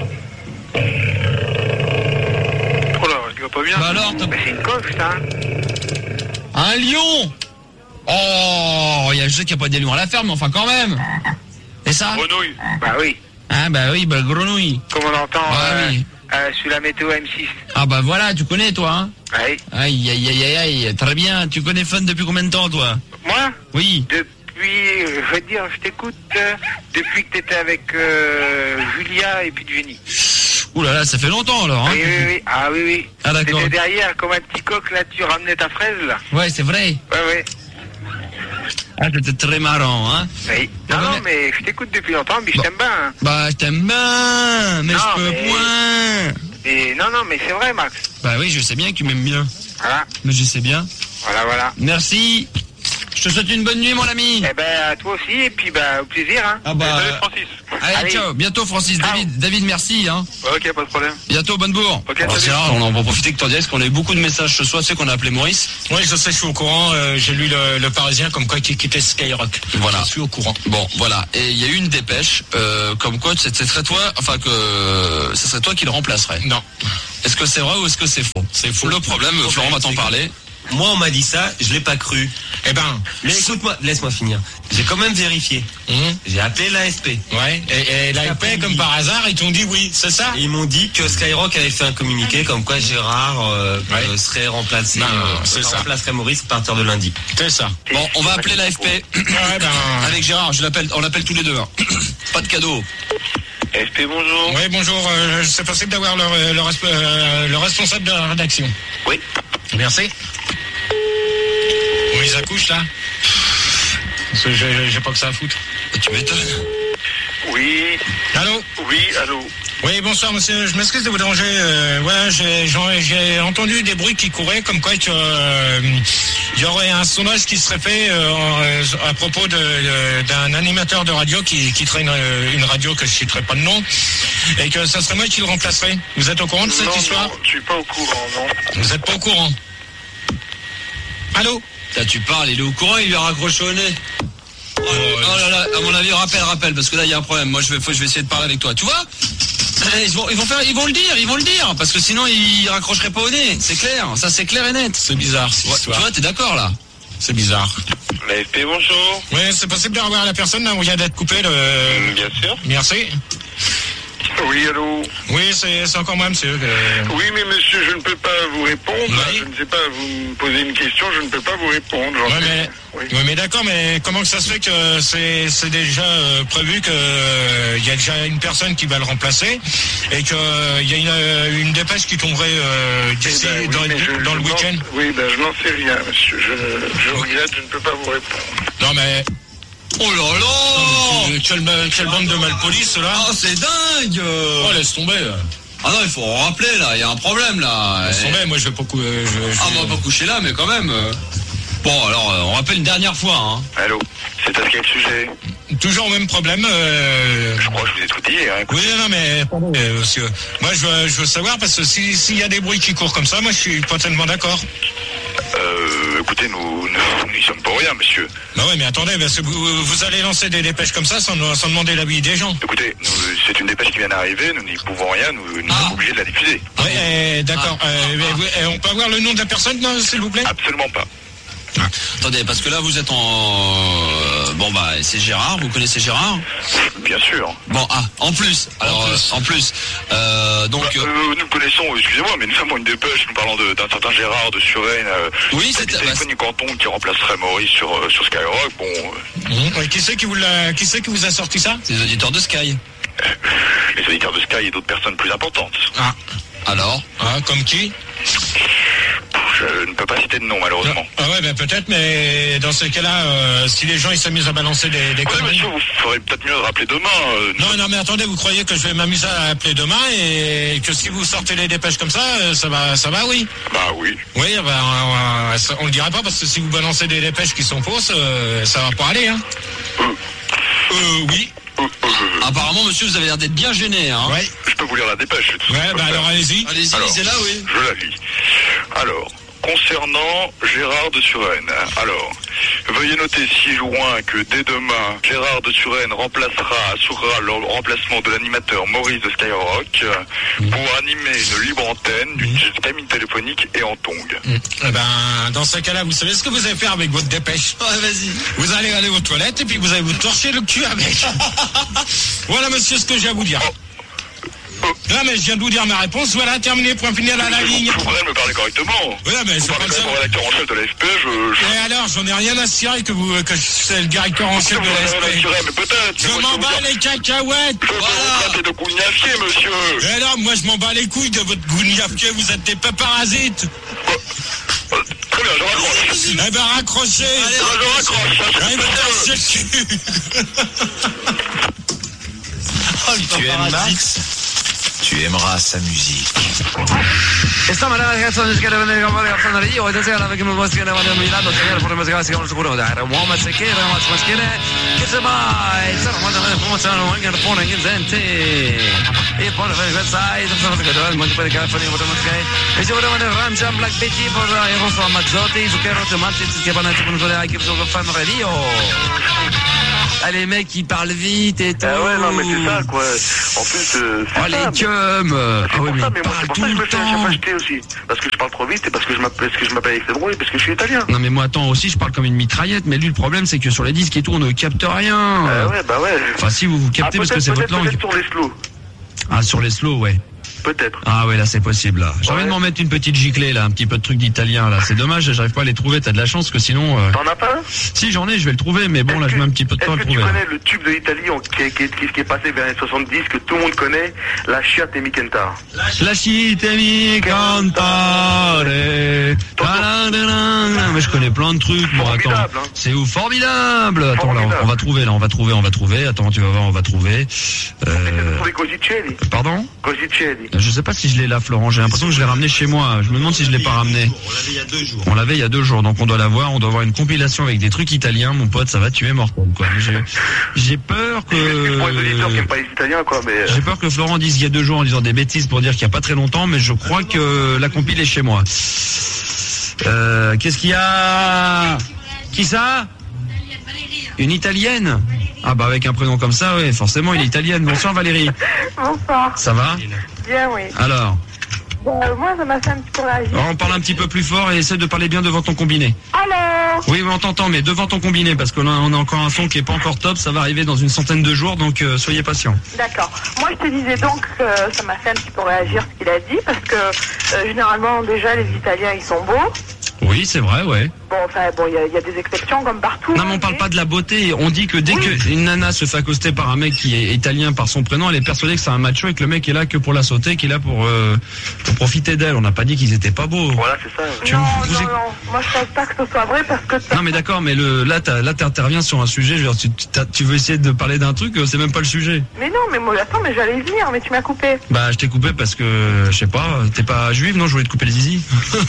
Oh là, il va pas bien. Bah alors, t'as... Ben, c'est une coche, ça. Un lion. Oh, il y a, je sais qu'il n'y a pas des lions à la ferme, mais enfin quand même. Et ça? Grenouille. Bah oui. Ah bah oui, bah grenouille. Comme on entend Ouais, euh, oui. euh, sur la météo M six. Ah bah voilà, tu connais toi, hein? Oui. Aïe, aïe, aïe, aïe, aïe, très bien. Tu connais Fun depuis combien de temps, toi? Moi, Oui. depuis, euh, je veux dire, je t'écoute euh, depuis que t'étais avec euh, Julia et puis Jenny. Ouh là là, ça fait longtemps alors, hein? Oui, oui, oui. Ah oui, oui. Ah, d'accord. T'étais derrière comme un petit coq, là, tu ramenais ta fraise, là. Ouais, c'est vrai. Ouais, ouais. Ah, c'était très marrant, hein? Oui. Ah, Non, non, mais- mais je t'écoute depuis longtemps, mais je Bon. t'aime bien. Hein. Bah, je t'aime bien, mais Non, je peux mais- point. Et non, non, mais c'est vrai, Max. Bah oui, je sais bien que tu m'aimes bien. Voilà, Mais je sais bien. voilà, voilà. Merci. Je te souhaite une bonne nuit, mon ami. Eh ben, à toi aussi, et puis, bah, au plaisir, hein. Ah Eh, bah... Salut Francis. Allez, Allez. ciao. Bientôt, Francis. Ciao. David, David, merci, hein. Ouais, ok, pas de problème. Bientôt, bonne bourre. Ok, Alors, salut. c'est rare, on en va profiter que t'en dises, parce qu'on a eu beaucoup de messages ce soir. Tu sais qu'on a appelé Maurice. Oui, je sais, je suis au courant. euh, j'ai lu le, le Parisien comme quoi qui quittait Skyrock. Voilà. Je suis au courant. Bon, voilà. Et il y a eu une dépêche, euh, comme quoi ce serait toi, enfin que ce serait toi qui le remplacerait. Non. Est-ce que c'est vrai ou est-ce que c'est faux? C'est faux. Le problème, Le Florent va t'en c'est que- parler. Moi, on m'a dit ça, je l'ai pas cru. Eh ben, Mais écoute-moi, laisse-moi finir. J'ai quand même vérifié. hum, J'ai appelé l'A S P. ouais. Et, et l'A F P, après-midi. comme par hasard, ils t'ont dit oui, c'est ça? Et ils m'ont dit que Skyrock avait fait un communiqué comme quoi Gérard euh, Ouais. euh, serait remplacé, Ben, euh, c'est ça. remplacerait Maurice à partir de lundi. C'est ça. Bon, on va appeler l'A F P. Ouais, ben, Avec Gérard, je l'appelle, on l'appelle tous les deux. hein. Pas de cadeau. F P, bonjour. oui, bonjour. euh, c'est possible d'avoir le, le, resp- euh, le responsable de la rédaction. Oui. Merci. Où ils accouchent, là? Parce que j'ai j'ai pas que ça à foutre. Tu m'étonnes. Oui, Allô? oui, allô. Oui, bonsoir monsieur, je m'excuse de vous déranger. Euh, voilà, j'ai j'en- j'ai entendu des bruits qui couraient comme quoi que, euh, il y aurait un sondage qui serait fait euh, en- à propos de- de- d'un animateur de radio qui quitterait une, une radio que je citerai pas de nom et que ça serait moi qui le remplacerais. Vous êtes au courant de cette non, histoire? non, je suis pas au courant, non. Vous êtes pas au courant? Allô? Là, tu parles, il est au courant, il lui a raccroché au nez. Oh, oh là là, à mon avis, rappelle, rappelle, parce que là, il y a un problème. Moi, je vais, faut- je vais essayer de parler avec toi. Tu vois? Ils vont, ils vont faire, ils vont le dire, ils vont le dire, parce que sinon, ils raccrocheraient pas au nez. C'est clair, ça c'est clair et net. C'est bizarre cette Ouais, tu histoire. vois, t'es d'accord là? C'est bizarre. La F P, bonjour. Oui, c'est possible de revoir la personne là où vient d'être coupé le... Mm, Bien sûr. Merci. Oui, allô. Oui, c'est c'est encore moi, monsieur. que- Oui, mais monsieur, je ne peux pas vous répondre. Oui. Je ne sais pas, vous me posez une question, je ne peux pas vous répondre. j'en Ouais, sais- mais, Oui. ouais, mais d'accord, mais comment que ça se fait que c'est c'est déjà euh, prévu que euh, il y a déjà une personne qui va le remplacer et que euh, il y a une, euh, une dépêche qui tomberait euh, Eh d'ici ben, oui, dans, mais je- dans le je n'en- week-end? Oui, ben, je n'en sais rien, monsieur. Je, je regrette, je ne peux pas vous répondre. Non mais Oh là là! quelle, quelle, quelle bande de malpolis là. Ah, c'est dingue! Oh, laisse tomber. Ah non, il faut en rappeler là, il y a un problème là. Laisse Et- tomber, moi je vais pas cou- euh, je, je- Ah, on va pas coucher là, mais quand même. euh. Bon, alors, euh, on rappelle une dernière fois, hein. Allô. C'est à quel sujet? toujours le même problème. Euh... Je crois que je vous ai tout dit. Hein. Oui, non, mais euh, monsieur, moi je veux, je veux savoir parce que si- s'il y a des bruits qui courent comme ça, moi je suis pas tellement d'accord. Euh, écoutez, nous, nous n'y sommes pour rien, monsieur. Bah ouais, mais attendez, parce que vous, vous allez lancer des dépêches comme ça sans, sans demander l'avis des gens. Écoutez, nous, c'est une dépêche qui vient d'arriver, nous n'y pouvons rien, nous, nous Ah. sommes obligés de la diffuser. Oui, eh, d'accord. Ah. Euh, mais vous- eh, on peut avoir le nom de la personne, non, s'il vous plaît? Absolument pas. Ah. Attendez, parce que là vous êtes en... euh, Bon bah c'est Gérard, vous connaissez Gérard? Bien sûr. Bon, ah, en plus, alors, euh, en plus, euh, donc... Bah, euh, euh, nous connaissons, excusez-moi, mais nous avons une dépêche, nous parlons de- d'un certain Gérard de Suresnes, euh, Oui, c'est- Stéphanie Canton qui remplacerait Maurice sur, euh, sur Skyrock. Bon, euh, Mmh. Ouais, qui c'est qui vous l'a, qui c'est qui vous a sorti ça? c'est les auditeurs de Sky. les auditeurs de Sky et d'autres personnes plus importantes. Ah, alors? Ah, comme qui? Je ne peux pas citer de nom, malheureusement. Ah ouais, ben peut-être, mais dans ces cas-là, euh, si les gens ils s'amusent à balancer des, des Ouais, conneries... monsieur, vous ferez peut-être mieux de rappeler demain. euh, nous- Non, non, mais attendez, vous croyez que je vais m'amuser à appeler demain et que si vous sortez les dépêches comme ça, euh, ça va, ça va, oui. Bah oui. Oui, ben, on, on, ça- on le dira pas parce que si vous balancez des dépêches qui sont fausses, euh, ça va pas aller, hein. Euh, oui. Euh, euh, Apparemment, monsieur, vous avez l'air d'être bien gêné, hein? Ouais. je peux vous lire la dépêche. tout ce que Ouais, je peux bah faire. alors allez-y. Allez-y, Alors, lisez là, oui. Je la lis. Alors, concernant Gérard de Suresnes, alors, veuillez noter six juin que dès demain, Gérard de Suresnes remplacera, assurera le remplacement de l'animateur Maurice de Skyrock euh, pour animer une libre antenne d'une cabine téléphonique et en tongue. Eh ben, dans ce cas-là, vous savez ce que vous allez faire avec votre dépêche? Ouais, vas-y. Vous allez aller aux toilettes et puis vous allez vous torcher le cul avec. Voilà, monsieur, ce que j'ai à vous dire. Non, mais je viens de vous dire ma réponse. Voilà, terminé, point final à la ligne. Vous pourrez me parler correctement. Voilà, mais Vous c'est parlez comme quand ça. même au rédacteur en chef de l'A F P, je... je... Et alors, j'en ai rien à cirer que vous, que je suis le directeur en chef Vous de avez rien à l'A S P. assurer, mais peut-être. Je mais moi, m'en peux vous bats dire- les cacahuètes. Je peux Voilà. vous traiter de gougnafier, monsieur. Et alors, moi, je m'en bats les couilles de votre gougnafier. Vous êtes des parasites. Euh, Très bien, je raccroche. Eh ben, raccrochez. Je raccroche. Allez, me torcher le cul. Tu aimes Max, tu aimeras sa musique. Insomma, ragazzi, non si chiede che vuole fare io, e stasera perché mi posso chiedere a Milano, se per musica si chiama sicuro da era uomo se che era ma schiere che se mai, sarà quando me promozione anche il phone in gente. E poi per questa è tutto che dove molto per che fare voto ok. E se volevamo Ram Jam Black Betty per il rosso Mazzotti, su che rotte mazzi si chiama un po' di che so fanno radio. Ah, les mecs qui parlent vite et tout. Ah ouais, non, mais c'est ça, quoi. En plus, euh, c'est Oh, ça, les mais- cums. C'est Ah oui, pour mais ça, ils mais moi, c'est parlent pour tout ça que je le me fais à chaque temps. fois jeter aussi. Parce que je parle trop vite et parce que je m'appelle, parce que je m'appelle avec ces bruits, parce que je suis italien. Non mais moi attends aussi je parle comme une mitraillette, mais lui le problème c'est que sur les disques et tout on ne capte rien. Ah ouais, bah ouais. Enfin si vous vous captez Ah, parce que peut-être, c'est votre peut-être, langue. peut-être sur les slows. Ah sur les slows ouais. Peut-être. Ah ouais là c'est possible là. J'ai envie Ouais. de m'en mettre une petite giclée là, un petit peu de truc d'italien là. C'est dommage, j'arrive pas à les trouver, t'as de la chance que sinon... Euh... T'en as pas un? Si j'en ai, je vais le trouver, mais bon là je mets un petit peu de temps à Est-ce le que tu trouver. connais le tube de l'Italie en- qui, est- qui, est- qui, qui est passé vers les soixante-dix, que tout le monde connaît, la Chiat et Mikentar? Lasciatemi cantare. Ta-da-da-da. Mais je connais plein de trucs. Bon, attends. Formidable, hein. C'est où formidable. Attends, là, on- Formidable. on va trouver, là, on va trouver, on va trouver. Attends, tu vas voir, on va trouver. Euh... Pour les Cosicelli. Pardon? Cosicelli. Je sais pas si je l'ai là, Florent. J'ai l'impression que je l'ai ramené chez moi. Je me demande si je l'ai pas ramené. On l'avait il y a deux jours. On l'avait il y a deux jours, donc on doit l'avoir. On doit avoir une compilation avec des trucs italiens, mon pote. Ça va tuer mortel, quoi. Mais J'ai, j'ai peur Pour les auditeurs qui que. n'aiment pas les Italiens, quoi, mais... euh, J'ai peur que Florent dise il y a deux jours en disant des bêtises pour dire qu'il y a pas très longtemps, mais je crois que la compile est chez moi. Euh, qu'est-ce qu'il y a? Qui ça? Une italienne? Ah bah avec un prénom comme ça, oui, forcément, il est italienne. Bonsoir Valérie. Bonsoir. Ça va? Bien, oui. Alors, Bon, euh, moi, ça m'a fait un petit peu réagir. on parle un petit peu plus fort et essaie de parler bien devant ton combiné. Alors, Oui, oui, on t'entend, mais devant ton combiné, parce qu'on a, on a encore un son qui est pas encore top, ça va arriver dans une centaine de jours, donc euh, soyez patients. d'accord. Moi, je te disais donc que ça m'a fait un petit peu réagir ce qu'il a dit, parce que euh, généralement, déjà, les Italiens, ils sont beaux. Oui, c'est vrai, ouais. Bon, enfin, bon, il y, a- il y a des exceptions comme partout. Non, mais on parle pas de la beauté. On dit que dès qu'une nana se fait accoster par un mec qui est italien par son prénom, elle est persuadée que c'est un macho et que le mec est là que pour la sauter, qu'il est là pour, euh, pour profiter d'elle. On n'a pas dit qu'ils étaient pas beaux. Voilà, c'est ça. Tu- Non, vous non, éc- non. Moi, je pense pas que ce soit vrai, parce que... Non mais d'accord, mais le là t'as- là t'interviens sur un sujet. Je veux dire, tu, t'as- tu veux essayer de parler d'un truc, euh, c'est même pas le sujet. Mais non, mais moi, attends, mais j'allais venir, mais tu m'as coupé. Bah je t'ai coupé parce que je sais pas, t'es pas juive, non? Je voulais te couper le zizi.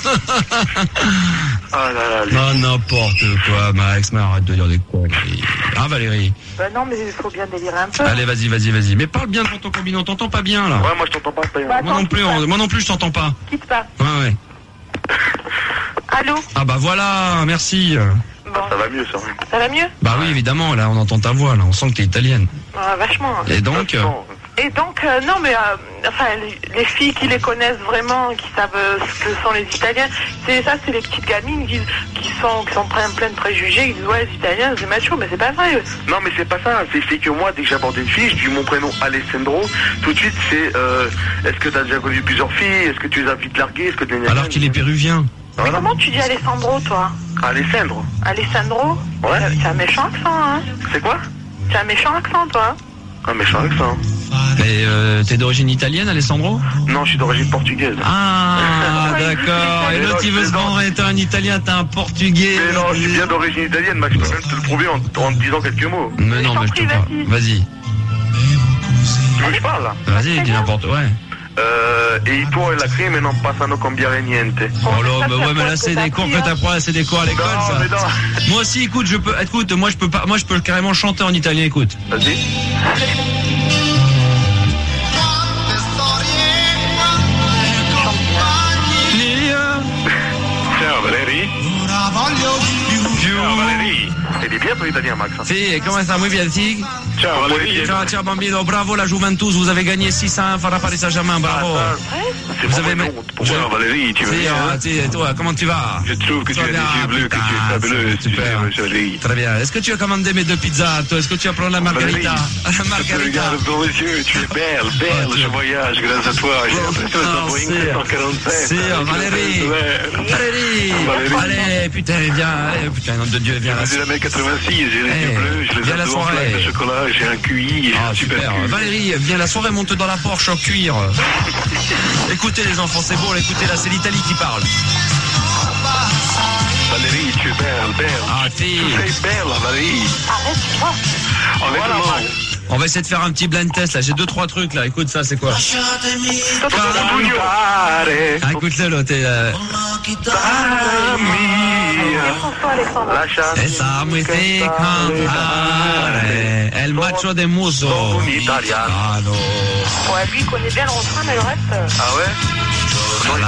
Ah là là, les- Non, n'importe quoi, Max, mais arrête de dire des conneries. Ah Valérie, Ben non, mais il faut bien délirer un peu. allez vas-y, vas-y, vas-y. Mais parle bien devant ton combiné, on t'entend pas bien là. Ouais, moi je t'entends pas, c'est pas Bah, grave. Moi non plus, on- moi non plus je t'entends pas. Quitte pas. Ouais ouais. Allô? Ah bah voilà, merci. Bon. Ça va mieux, ça. Ça va mieux? Bah oui, évidemment, là, on entend ta voix, là, on sent que t'es italienne. Ah, vachement. Et donc euh, Et donc, euh, non, mais euh, enfin, les, les filles qui les connaissent vraiment, qui savent euh, ce que sont les Italiens, c'est ça, c'est les petites gamines qui, qui sont qui sont pleines plein de préjugés, qui disent ouais, les Italiens, c'est macho, mais c'est pas vrai. Non, mais c'est pas ça. C'est, c'est que moi, dès que j'aborde une fille, je dis mon prénom Alessandro. Tout de suite, c'est euh, est-ce que t'as déjà connu plusieurs filles? Est-ce que tu les as vite larguées? Est-ce que tu... Alors qu'il est péruvien. Mais voilà. Comment tu dis Alessandro, toi? Alessandro. Alessandro? Ouais. C'est un méchant accent, hein? C'est quoi? C'est un méchant accent, toi? Un méchant accent. Mais euh, t'es d'origine italienne, Alessandro? Non, je suis d'origine portugaise. Ah, d'accord. Et l'autre, il veut se vendre, t'es un italien, t'es un portugais. Mais non, je suis bien d'origine italienne, Max. Je peux même te le prouver en, en te disant quelques mots. Mais non, mais je te parle. Vas-y. Tu veux que je parle, là? Vas-y, dis n'importe quoi. Ouais. Euh, et il pourrait la crime et non passano cambiare niente. Oh là, bah ouais, mais là c'est des cours que t'apprends, là c'est des cours à l'école, ça. Mais non. Moi aussi, écoute, je peux, écoute, moi je peux pas, moi je peux carrément chanter en italien, écoute. Vas-y. Ciao Valérie. Ciao Valérie. Il est bien ton italien, Max. Si, comment ça, muy bien, si? Ciao Valérie. Ciao, ciao bambino, bravo la Juventus, vous avez gagné six cents par Paris Saint-Germain, bravo. Vous avez même. Ciao Valérie, tu vas bien? Si, toi, comment tu vas? Je trouve que tu as des yeux bleus, que tu es fabuleuse. Super. Très bien. Est-ce que tu as commandé mes deux pizzas, toi? Est-ce que tu as pris la margarita? La margarita. Regarde dans les yeux, tu es belle, belle, je voyage grâce à toi. J'ai l'impression d'être en Boeing sept cent quarante-sept. Si, Valérie. Valérie. Allez, putain, viens, allez, putain, nom de Dieu, viens là. J'ai la mai quatre-vingt-six, j'ai les yeux bleus, je les adore en flaque de chocolat, j'ai un Q I, j'ai un super Q I. Valérie, viens, la soirée monte dans la Porsche en cuir. Écoutez les enfants, c'est bon, écoutez là, c'est l'Italie qui parle. Valérie, tu es belle, belle. Ah, tu es belle, Valérie. Arrête-toi. Honnêtement. On va essayer de faire un petit blind test là, j'ai deux trois trucs là, écoute ça, c'est quoi? Ah, écoute-le là, t'es... Euh... Lasciami cantare El macho de muso. Ah non. Ouais, lui il connaît bien le refrain, mais le reste... Ah ouais?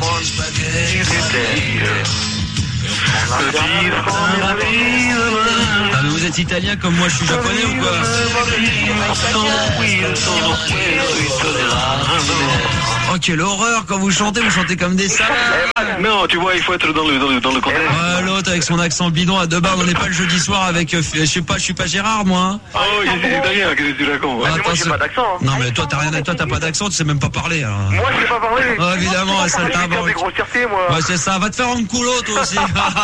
Ah mais vous êtes italien comme moi je suis japonais ou quoi? Oh quelle horreur quand vous chantez, vous chantez comme des salades. Non, tu vois, il faut être dans le, dans le, dans le contexte. Ouais, l'autre avec son accent bidon à deux barres, on n'est pas le jeudi soir avec, euh, je sais pas, je suis pas Gérard moi. Oh, je suis italien, qu'est-ce que tu racontes? Ah, moi j'ai pas d'accent. Hein. Non mais toi t'as rien à toi, t'as pas d'accent, tu sais même pas parler. Alors. Moi je sais pas parler. Oh, évidemment, ça t'a des grossièretés moi. Ouais c'est ça, va te faire un culo toi aussi.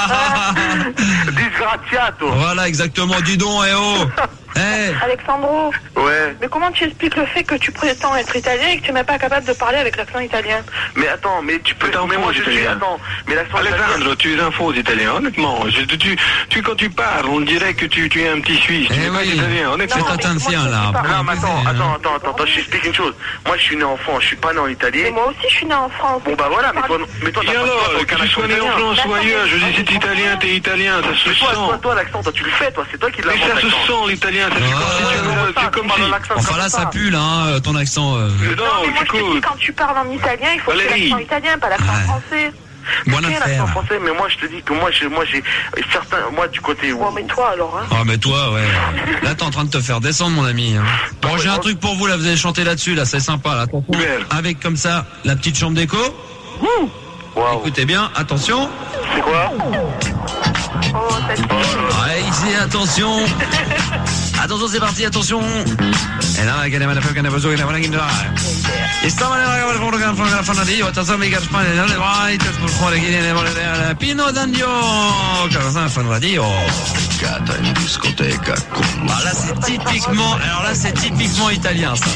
Disgraziato. Voilà exactement, dis donc, eh oh. Hey. Alessandro. Ouais. Mais comment tu expliques le fait que tu prétends être italien et que tu n'es pas capable de parler avec l'accent italien? Mais attends, mais tu peux... Mais moi je suis... Attends, mais l'accent Alessandro, tu es un faux italien, honnêtement. Je, tu, tu, quand tu parles, on dirait que tu, tu es un petit Suisse. Tu eh n'es oui. pas italien, honnêtement. C'est un ancien là. Non mais attends, attends, attends, attends, attends, je t'explique une chose. Moi je suis né en France, je suis pas né en Italie. Mais moi aussi je suis né en France. Bon bah voilà, mais toi, mais toi Et alors, que tu sois né en France ou ailleurs, je dis si t'es italien, t'es italien, ça se sent. Toi, toi, l'accent, toi tu le fais, toi, c'est toi qui l'as. Mais ça se sent l'italien, c'est comme si... Enfin là ça pue là, hein, ton accent. Euh... Non, mais moi je te dis quand tu parles en italien, il faut que l'accent italien, pas l'accent français. Bonne affaire. Français, mais moi je te dis que moi j'ai moi j'ai certains moi du côté où. Bon mais toi alors hein. Ah mais toi ouais. Là t'es en train de te faire descendre mon ami. Hein. Bon j'ai un truc pour vous là, vous allez chanter là-dessus là, c'est sympa là. Avec comme ça la petite chambre d'écho. Wow. Écoutez bien, attention. C'est quoi? Oh cette ouais, ici attention. Attention c'est parti, attention. E là che ne va a fare che ne va su che ne va a entrare. E stava nella foto che fa la fanno io, ta sami che spane nelle vai, te sul cuore che ne vuole Pino d'Andio. Che cosa fanno radio? Cata in discoteca con ah, là c'est typiquement, alors là c'est typiquement italien ça.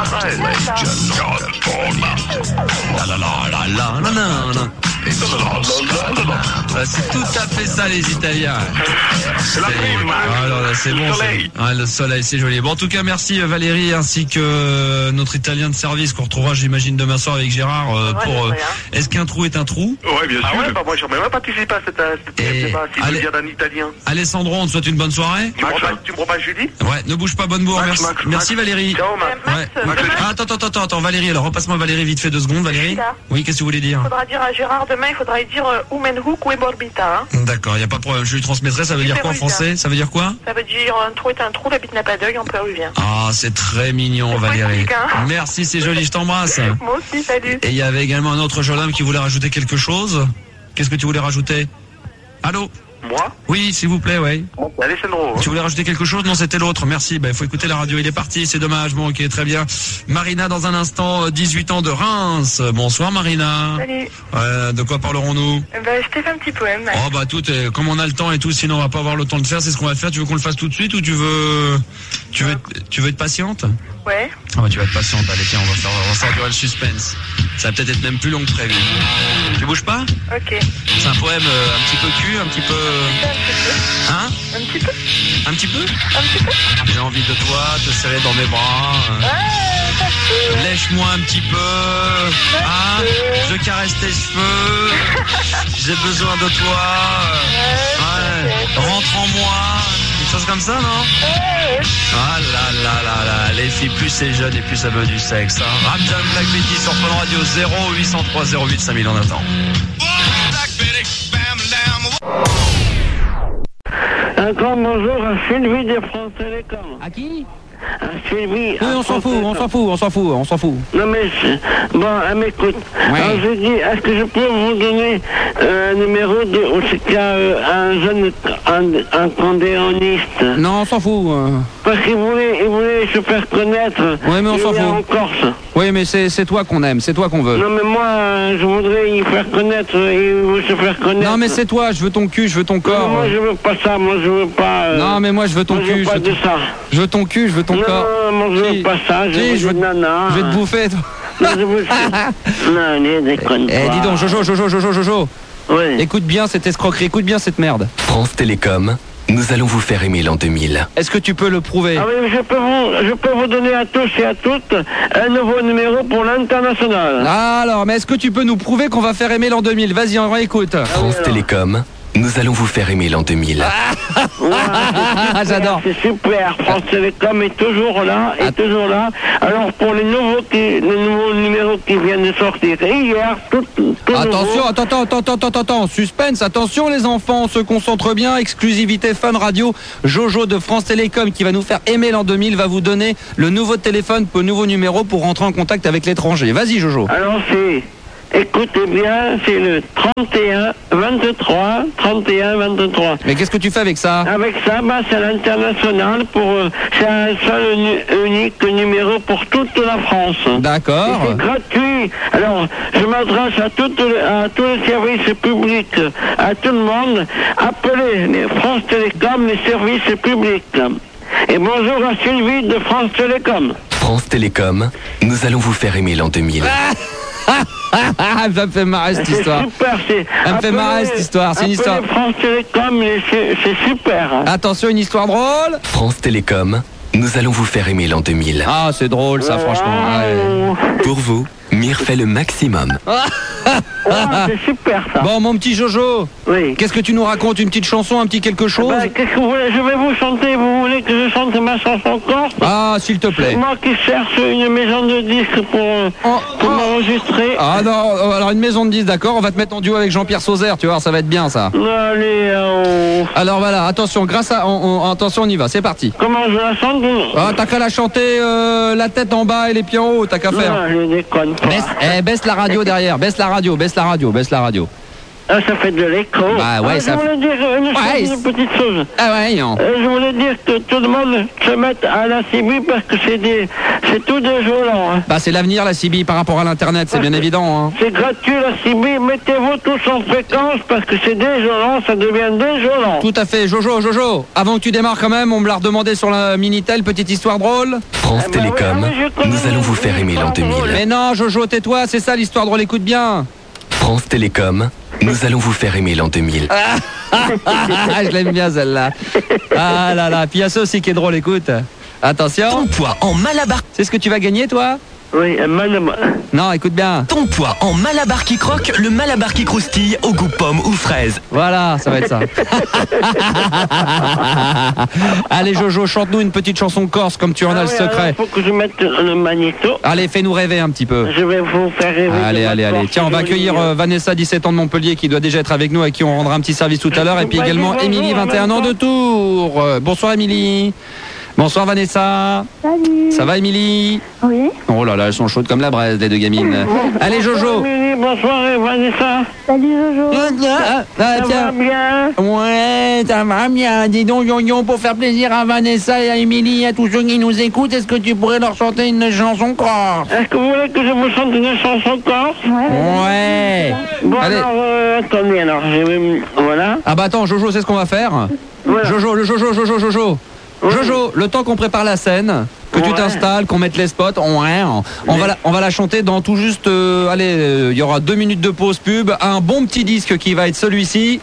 La la la la la la la la. C'est tout à fait ça les Italiens. C'est la prime. Alors là c'est bon. Ah, le soleil c'est joli. Bon en tout cas merci Valérie ainsi que notre Italien de service qu'on retrouvera j'imagine demain soir avec Gérard euh, pour. Euh, est-ce qu'un trou est un trou? Ouais bien sûr. Ah ouais bah moi j'aurais même participé à cette. Je sais pas si je viens d'un Italien. Alessandro on te souhaite une bonne soirée. Tu me prends pas, tu me prends pas jeudi? Ouais ne bouge pas bonne bourre. Merci, Max, merci Max. Valérie. Ciao Max. Ouais. Max, Ah, attends attends attends attends Valérie alors repasse-moi Valérie vite fait deux secondes Valérie. Oui qu'est-ce que tu voulais dire? Faudra dire à Gérard de demain, il faudra lui dire euh, Umenhoek ou Eborbita. Hein. D'accord, il n'y a pas de problème. Je lui transmettrai. Ça veut dire quoi en français? Ça veut dire quoi? Ça veut dire un trou est un trou, la bite n'a pas d'œil en péruvien. Ah, c'est très mignon, Valérie. Hein. Merci, c'est joli, je t'embrasse. Moi aussi, salut. Et il y avait également un autre jeune homme qui voulait rajouter quelque chose. Qu'est-ce que tu voulais rajouter? Allô? Moi? Oui, s'il vous plaît, ouais. Bon, Alessandro. Hein. Tu voulais rajouter quelque chose? Non, c'était l'autre. Merci. Ben, il faut écouter la radio. Il est parti. C'est dommage. Bon, ok, très bien. Marina, dans un instant, dix-huit ans de Reims. Bonsoir, Marina. Salut. Euh, de quoi parlerons-nous? Ben, je t'ai fait un petit poème. Oh, bah, tout, est, comme on a le temps et tout, sinon on va pas avoir le temps de faire, c'est ce qu'on va faire. Tu veux qu'on le fasse tout de suite ou tu veux, tu veux, tu veux être patiente? Ouais. Ah, bah, tu vas être patiente. Allez, tiens, on va faire, on va faire durer le suspense. Ça va peut-être être même plus long que prévu. Tu bouges pas? Ok. C'est un poème euh, un petit peu cul, un petit peu... Hein? Un petit peu. Un petit peu? Un petit peu. J'ai envie de toi, te serrer dans mes bras. Ouais, lèche-moi un petit peu. Hein? Je caresse tes cheveux. J'ai besoin de toi. Ouais. Rentre en moi. Des choses comme ça, non? Ah là là là là. Les filles, plus c'est jeune et plus ça veut du sexe. Hein? Ramjan Black Betty sur Fun Radio zéro huit cent trois zéro huit cinq mille en attend. Un grand bonjour à Sylvie de France Télécom. À qui? À Sylvie. Oui, on s'en fout, on s'en fout, on s'en fout, on s'en fout. Non mais, je... bon, elle m'écoute. Oui. Alors je dis, est-ce que je peux vous donner euh, un numéro de, où c'est qu'il y a euh, un jeune, un, un condéoniste? Non, on s'en fout. euh. Parce qu'il voulait, il voulait se faire connaître. Oui, mais on Il s'en est fout. en Corse. Oui, mais c'est c'est toi qu'on aime, c'est toi qu'on veut. Non mais moi, euh, je voudrais y faire connaître, il veut se faire connaître. Non, mais c'est toi, je veux ton cul, je veux ton Non, corps. moi je veux pas ça, moi je veux pas... euh, Non, mais moi je veux ton moi, je cul. veux pas je veux de ton- ça. Je veux ton cul, je veux ton Non, corps. moi je veux Si. pas ça, je Si, veux je veux des te- nanas. Je vais te bouffer, toi. Non, je veux... non, allez, déconne Eh, pas. dis donc, Jojo, Jojo, Jojo, Jojo. Oui. Écoute bien cette escroquerie, écoute bien cette merde. France Télécom, nous allons vous faire aimer l'an deux mille. Est-ce que tu peux le prouver? Ah oui, je peux vous, je peux vous donner à tous et à toutes un nouveau numéro pour l'international. Ah, alors, mais est-ce que tu peux nous prouver qu'on va faire aimer l'an deux mille? Vas-y, on écoute. France Télécom, nous allons vous faire aimer l'an deux mille. Ah, j'adore. C'est super, France Télécom est toujours là, est toujours là. Alors pour les nouveaux, qui, les nouveaux numéros qui viennent de sortir hier, tout, tout Attention, nouveau. attends, attends, attends, attends, attends, attends, suspense, attention les enfants, on se concentre bien, exclusivité Fun Radio, Jojo de France Télécom qui va nous faire aimer l'an deux mille va vous donner le nouveau téléphone, le nouveau numéro pour rentrer en contact avec l'étranger. Vas-y Jojo. Alors c'est, écoutez bien, c'est le trente et un vingt-trois, trente et un vingt-trois. Mais qu'est-ce que tu fais avec ça? Avec ça, bah, c'est l'international pour, euh, c'est un seul nu- unique numéro pour toute la France. D'accord. Et c'est gratuit. Alors, je m'adresse à, toutes les- à tous les services publics, à tout le monde. Appelez les France Télécom, les services publics. Et bonjour à Sylvie de France Télécom. France Télécom, nous allons vous faire aimer l'an deux mille. Ça me fait marrer cette C'est histoire. super, c'est... Ça me fait appelez- marrer cette histoire, c'est une histoire. appelez France Télécom, et c'est c'est super. Attention, une histoire drôle. France Télécom, nous allons vous faire aimer l'an deux mille. Ah, c'est drôle ça, franchement. Ouais. Pour vous, Mire fait le maximum. Ah, c'est super ça. Bon, mon petit Jojo, Oui. qu'est-ce que tu nous racontes? Une petite chanson, un petit quelque chose? Bah, qu'est-ce que vous voulez? Je vais vous chanter. Vous voulez que je chante ma chanson corse? Ah, s'il te plaît. C'est moi qui cherche une maison de disques pour, euh, pour m'enregistrer. Ah non, euh, alors une maison de dix, d'accord, on va te mettre en duo avec Jean-Pierre Sauzère, tu vois, ça va être bien ça. Allez, euh, Alors voilà, attention, grâce à... on- on- attention, on y va, c'est parti. comment je la chante? Ah, t'as qu'à la chanter euh, la tête en bas et les pieds en haut, t'as qu'à faire. Non, je déconne pas. Baisse, eh, baisse la radio derrière, baisse la radio, baisse la radio, baisse la radio. Ah, ça fait de l'écho. Bah ouais, ah, ça je voulais dire une, chose, Ouais, une petite chose. Ah ouais, non. Euh, je voulais dire que tout le monde se mette à la C B parce que c'est des, c'est tout des violents. Hein. Bah c'est l'avenir la C B par rapport à l'internet, c'est bien évident. Hein. C'est gratuit la C B, mettez-vous tous en fréquence parce que c'est désolant, ça devient désolant. Tout à fait, Jojo, Jojo. Avant que tu démarres quand même, on me l'a redemandé sur la Minitel, petite histoire drôle. France Eh ben oui, Télécom, ah, mais je connais nous allons vous faire aimer l'an deux mille. Mais non, Jojo, tais-toi, c'est ça l'histoire drôle, écoute bien. France Télécom, nous allons vous faire aimer l'an deux mille. Je l'aime bien celle-là. Ah là là, puis il y a ça aussi qui est drôle, écoute. Attention. Ton poids en malabar. C'est ce que tu vas gagner, toi? Oui, un malabar. Non, écoute bien. Ton poids en malabar qui croque, le malabar qui croustille au goût pomme ou fraise. Voilà, ça va être ça. Allez Jojo, chante-nous une petite chanson corse comme tu en as Ah le oui, secret. alors, faut que je mette le magnéto. Allez, fais-nous rêver un petit peu. Je vais vous faire rêver. Allez, de allez, ma allez. Corse Tiens, on va jolie. accueillir euh, Vanessa, dix-sept ans de Montpellier, qui doit déjà être avec nous, à qui on rendra un petit service tout à l'heure. Et puis Vas-y, également bonjour, Émilie, vingt et un ans de Tours. Euh, Bonsoir Émilie. Bonsoir Vanessa. Salut. Ça va Émilie? Oui. Oh là là, elles sont chaudes comme la braise, les deux gamines. Allez Jojo. Bonsoir, Émilie, bonsoir et Vanessa. Salut Jojo. Ah, Ça tiens. va bien? Ouais, ça va bien. Dis donc, Yon pour faire plaisir à Vanessa et à Émilie et à tous ceux qui nous écoutent, est-ce que tu pourrais leur chanter une chanson corse? Est-ce que vous voulez que je vous chante une chanson corse? Ouais. Bon Allez. alors, euh, attendez, alors, je vais... Voilà. Ah bah attends, Jojo, c'est ce qu'on va faire. Voilà. Jojo, le Jojo, Jojo, Jojo. Jojo, le temps qu'on prépare la scène, que tu Ouais. t'installes, qu'on mette les spots, on, on, va la, on va la chanter dans tout juste, euh, allez, euh, il y aura deux minutes de pause pub, un bon petit disque qui va être celui-ci.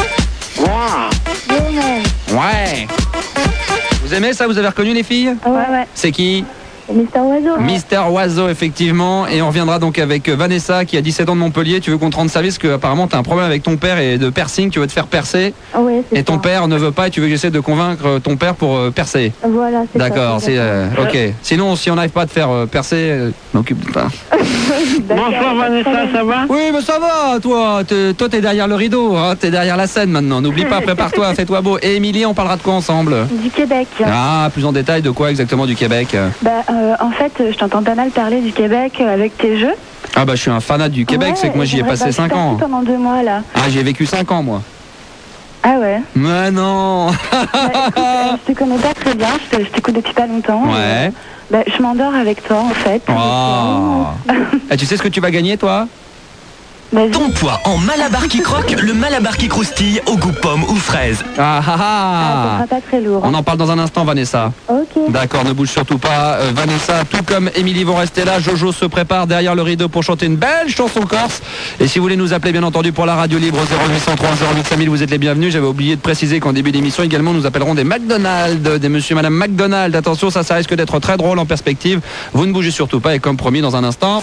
Ouais. Vous aimez ça? Vous avez reconnu les filles? Ouais, ouais. C'est qui? Mister Oiseau. Mister Oiseau, effectivement. Et on reviendra donc avec Vanessa qui a dix-sept ans de Montpellier. Tu veux qu'on te rende service parce qu'apparemment tu as un problème avec ton père et de piercing, tu veux te faire percer. Ouais, c'est Et ton ça. père ne veut pas et tu veux que j'essaie de convaincre ton père pour euh, percer. Voilà, c'est ça. D'accord, c'est euh, ok. Sinon, si on n'arrive pas à te faire euh, percer, euh, je m'occupe de pas. Bonsoir Vanessa, ça va? Oui, mais ça va, toi. T'es- Toi, t'es derrière le rideau, hein, t'es derrière la scène maintenant. N'oublie pas, prépare-toi, fais-toi beau. Et Émilie, on parlera de quoi ensemble? Du Québec. Ah, plus en détail de quoi exactement du Québec? Bah, euh, en fait, je t'entends pas mal parler du Québec euh, avec tes jeux. Ah bah je suis un fanat du Québec, Ouais, c'est que moi j'y ai j'aimerais- passé bah, je suis cinq partie ans. pendant deux mois là. Ah, j'y ai vécu cinq ans moi. Ah ouais. Mais non. Bah, écoute, euh, je te connais pas très bien, je te- je t'écoute depuis pas longtemps. Ouais. Euh, bah, je m'endors avec toi en fait. Oh. Et tu sais ce que tu vas gagner toi? Ton poids en malabar qui croque, le malabar qui croustille au goût pomme ou fraise. Ah ah Ça ah. sera pas très lourd. On en parle dans un instant Vanessa. Ok. D'accord, ne bouge surtout pas. Euh, Vanessa, tout comme Émilie vont rester là. Jojo se prépare derrière le rideau pour chanter une belle chanson corse. Et si vous voulez nous appeler bien entendu pour la radio libre zéro huit cent trois zéro huit cinq mille, vous êtes les bienvenus. J'avais oublié de préciser qu'en début d'émission également nous appellerons des McDonald's, des monsieur et madame McDonald. Attention, ça, ça risque d'être très drôle en perspective. Vous ne bougez surtout pas et comme promis dans un instant...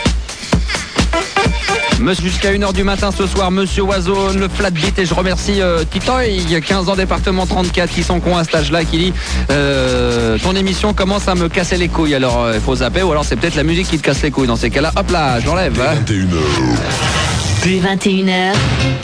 Monsieur, jusqu'à une heure du matin ce soir, Monsieur Oiseau, le flat beat. Et je remercie euh, Titoy, quinze ans département trente-quatre, qui sont cons à cet âge-là, qui dit euh, ton émission commence à me casser les couilles. Alors il faut zapper, ou alors c'est peut-être la musique qui te casse les couilles. Dans ces cas-là, hop là, j'enlève. Hein. vingt et une heures. Dès vingt et une heures,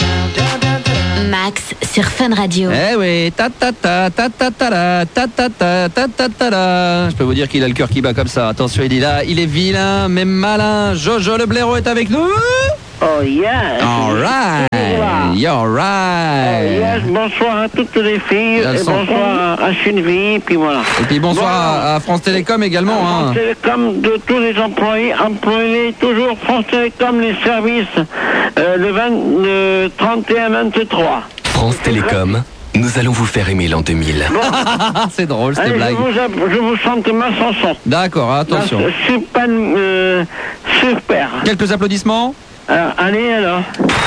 Max sur Fun Radio. Eh oui, ta ta ta ta ta ta ta ta ta ta ta ta ta ta. Je peux vous dire qu'il a le cœur qui bat comme ça. Attention, il est là, il est vilain mais malin. Jojo le blaireau est avec nous. Oh yes. All right, you're Oh right. yes, bonsoir à toutes les filles Elles et sont- bonsoir à Sylvie, puis voilà. Et puis bonsoir à, à France Télécom également. France Hein. Télécom de tous les employés, employés toujours France Télécom, les services, euh, le, vingt, le trente et un vingt-trois. France Télécom, nous allons vous faire aimer l'an deux mille. C'est drôle cette Allez, blague. je vous, app- je vous chante ma chanson. D'accord, attention. La- Super, euh, super. Quelques applaudissements. Alors, allez alors.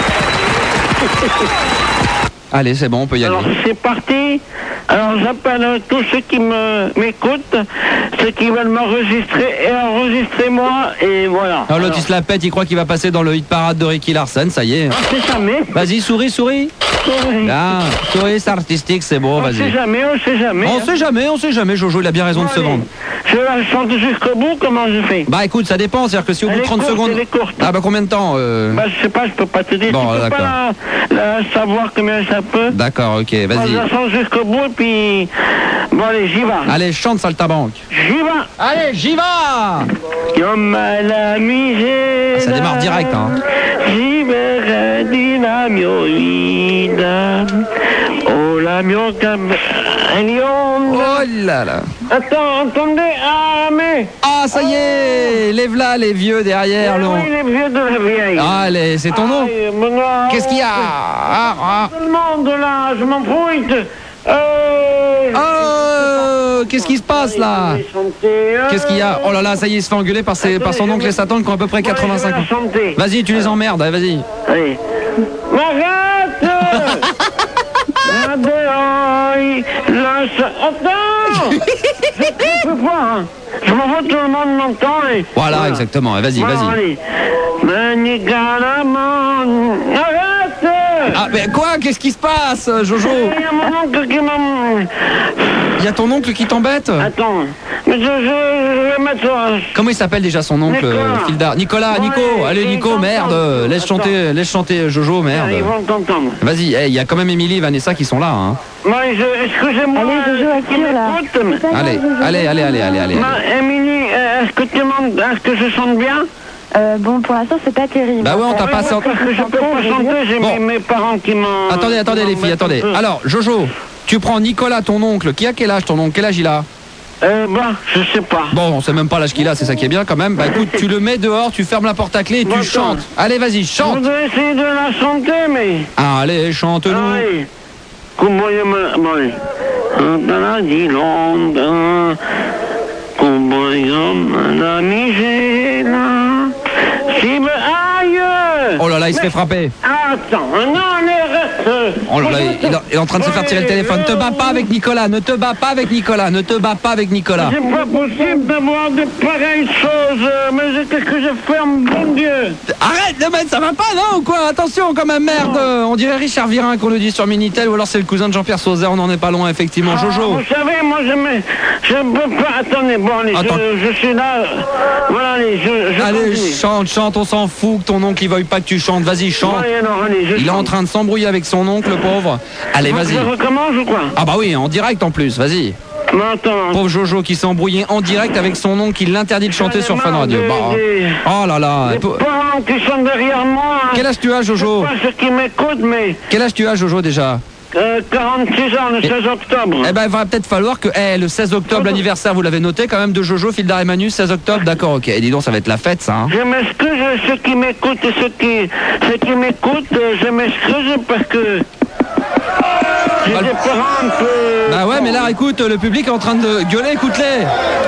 Allez, c'est bon, on peut y aller. Alors c'est parti. Alors j'appelle tous ceux qui me m'écoutent, ceux qui veulent m'enregistrer et enregistrez-moi et voilà. Alors l'autre il se la pète, il croit qu'il va passer dans le hit parade de Ricky Larson, ça y est. On sait jamais. Vas-y, souris, souris. Souris. Ah, souris, c'est artistique, c'est beau, On vas-y. sait jamais, on sait jamais. On hein. sait jamais, on sait jamais, Jojo, il a bien raison de se Allez. vendre. Je la chante jusqu'au bout, comment je fais? Bah écoute, ça dépend, c'est-à-dire que si au bout Elle de est trente courte, secondes... elle est courte. Ah bah combien de temps euh... Bah je sais pas, je peux pas te dire. Bon, tu peux d'accord. pas la, la savoir combien ça peut. D'accord, ok, Moi, vas-y. je la chante jusqu'au bout et puis... Bon allez, j'y vais. Allez, chante Saltabanque. J'y vais. Allez, j'y vais. Comme à la misère. Ah, ça démarre direct, hein. J'y verrai di la mia vita. Oh la mia campagna. Oh là là. Attends, attendez, ah mais. Ah, ça y est, lève là les vieux derrière. Eh le- oui, les vieux de la vieille. Allez, c'est ton nom. Aïe, mon nom. Qu'est-ce qu'il y a ah, ah. Tout le monde là, je m'en fouille. Euh, Oh, qu'est-ce qui se passe là? Qu'est-ce qu'il y a? Oh là là, ça y est, il se fait engueuler par, ses, par son oncle et sa tante qui ont à peu prprès quatre-vingt-cinq ans. chanter. Vas-y, tu les emmerdes, allez, vas-y. Allez. M'arrête. Adéoï, la cha- Attends. Je peux pas, hein. Je m'en veux, tout le monde m'entend. Et... Voilà, voilà, exactement. Vas-y, voilà, vas-y. Allez. Arrête! Ah, mais quoi? Qu'est-ce qui se passe, Jojo? Il y a mon oncle qui m'a... Il y a ton oncle qui t'embête? Attends, mais je, je, je vais mettre... Comment il s'appelle déjà son oncle, Nicolas. Fildar? Nicolas, Nico, Ouais, allez Nico, merde, laisse chanter, laisse chanter Jojo, merde. Ils vont t'entendre. Vas-y, il hey, y a quand même Émilie et Vanessa qui sont là, hein. Moi, je, excusez-moi, Allez, Jojo, qui m'écoute. Allez, allez, allez, allez, allez, allez. Ma, Émilie, euh, est-ce que tu m'entends, est-ce que je chante bien? Euh, bon, pour l'instant, c'est pas terrible. Bah ouais, on t'a pas Parce sorti. que je peux pas chanter, j'ai Bon. mes, mes parents qui m'ont... Attendez, attendez les filles, attendez. Alors, Jojo, tu prends Nicolas, ton oncle. Qui a quel âge ton oncle? Quel âge il a? Euh, bah, je sais pas. Bon, on sait même pas l'âge qu'il a, c'est ça qui est bien quand même. Bah écoute, tu le mets dehors, tu fermes la porte à clé et tu Bon, chantes. Allez, vas-y, Je chante. voudrais essayer de la chanter, mais... Ah, allez, chante-nous. Allez. Comboio me... Bon, dans la Dilonde, comboio la Migéla, si me aïe. Oh là là, il se fait frapper. Attends, non, arrête. Oh là là, il, il est en train de se faire tirer le téléphone. Ne te bats pas avec Nicolas, ne te bats pas avec Nicolas, ne te bats pas avec Nicolas. C'est pas possible d'avoir de pareilles choses, mais qu'est-ce que je fais, bon Dieu? Arrête de mettre, ça va pas, non, ou quoi? Attention, quand même, merde. On dirait Richard Virin qu'on le dit sur Minitel, ou alors c'est le cousin de Jean-Pierre Sauzet, on n'en est pas loin, effectivement. Ah, Jojo. vous savez, moi, je me... Je peux pas... Attendez, bon, allez, Attends. je, je suis là. Voilà, allez, je, je Allez, continue. chante, chante, on s'en fout que ton oncle il veuille pas que tu chantes. Vas-y, chante. Bon, alors, allez, je Il est en chante. train de s'embrouiller avec son oncle, le pauvre. Allez, Faut que vas-y. Je recommence ou quoi? Ah bah oui, en direct en plus, vas-y. Non, attends. Pauvre Jojo qui s'est embrouillé en direct avec son oncle qui l'interdit de chanter sur Fun Radio. Des- Bah, des- oh là là. Les parents qui sont derrière moi. Quel âge tu as, Jojo? Je sais pas ceux qui m'écoutent, mais... Quel âge tu as, Jojo, déjà? Euh, quarante-six ans, le seize octobre. Eh ben, il va peut-être falloir que, eh, le seize octobre, l'anniversaire, vous l'avez noté quand même de Jojo, Fildar et Manu, seize octobre, d'accord, ok. Dis donc, ça va être la fête, ça, hein. Je m'excuse, ceux qui m'écoutent et ceux qui, ceux qui m'écoutent, euh, je m'excuse parce que... J'ai Bah, des parents un peu... Bah ouais, mais là, écoute, le public est en train de gueuler, écoute-les.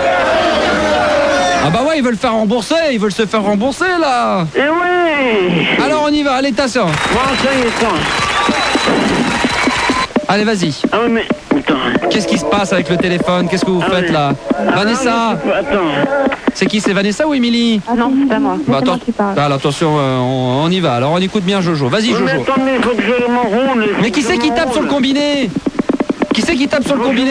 Ah bah ouais, ils veulent faire rembourser, ils veulent se faire rembourser, là. Eh oui. Alors, on y va, allez, attention. Bon, ça y est, attends. Allez, vas-y. Ah oui, mais... Attends. Qu'est-ce qui se passe avec le téléphone? Qu'est-ce que vous Ah faites, oui. là? Ah Vanessa. non, mais c'est pas- Attends. C'est qui? C'est Vanessa ou Émilie? Ah non, c'est pas moi. Bah C'est moi attends, qui parle. alors, attention, euh, on, on y va. Alors on écoute bien Jojo. Vas-y Oui, mais Jojo. attendez, il faut que je m'enroule. Mais qui c'est qui tape sur le combiné? Qui c'est qui tape sur le combiné?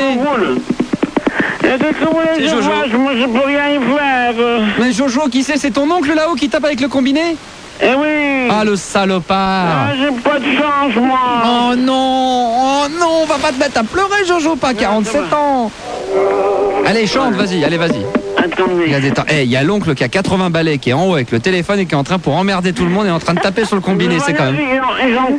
Et qu'est-ce que vous voulez C'est que je Jojo. fasse? Moi, je peux rien y faire. Mais Jojo, qui c'est? C'est ton oncle là-haut qui tape avec le combiné? Eh oui. Ah le salopard. Ah, j'ai pas de chance, moi. Oh non, oh non, on va pas te mettre à pleurer Jojo, pas quarante-sept ans. Allez chante, vas-y, allez vas-y. Attendez. Regardez, attends, hey, il y a l'oncle qui a quatre-vingts balais qui est en haut avec le téléphone et qui est en train pour emmerder tout le monde et en train de taper sur le combiné, c'est quand même. Ils ont- ils ont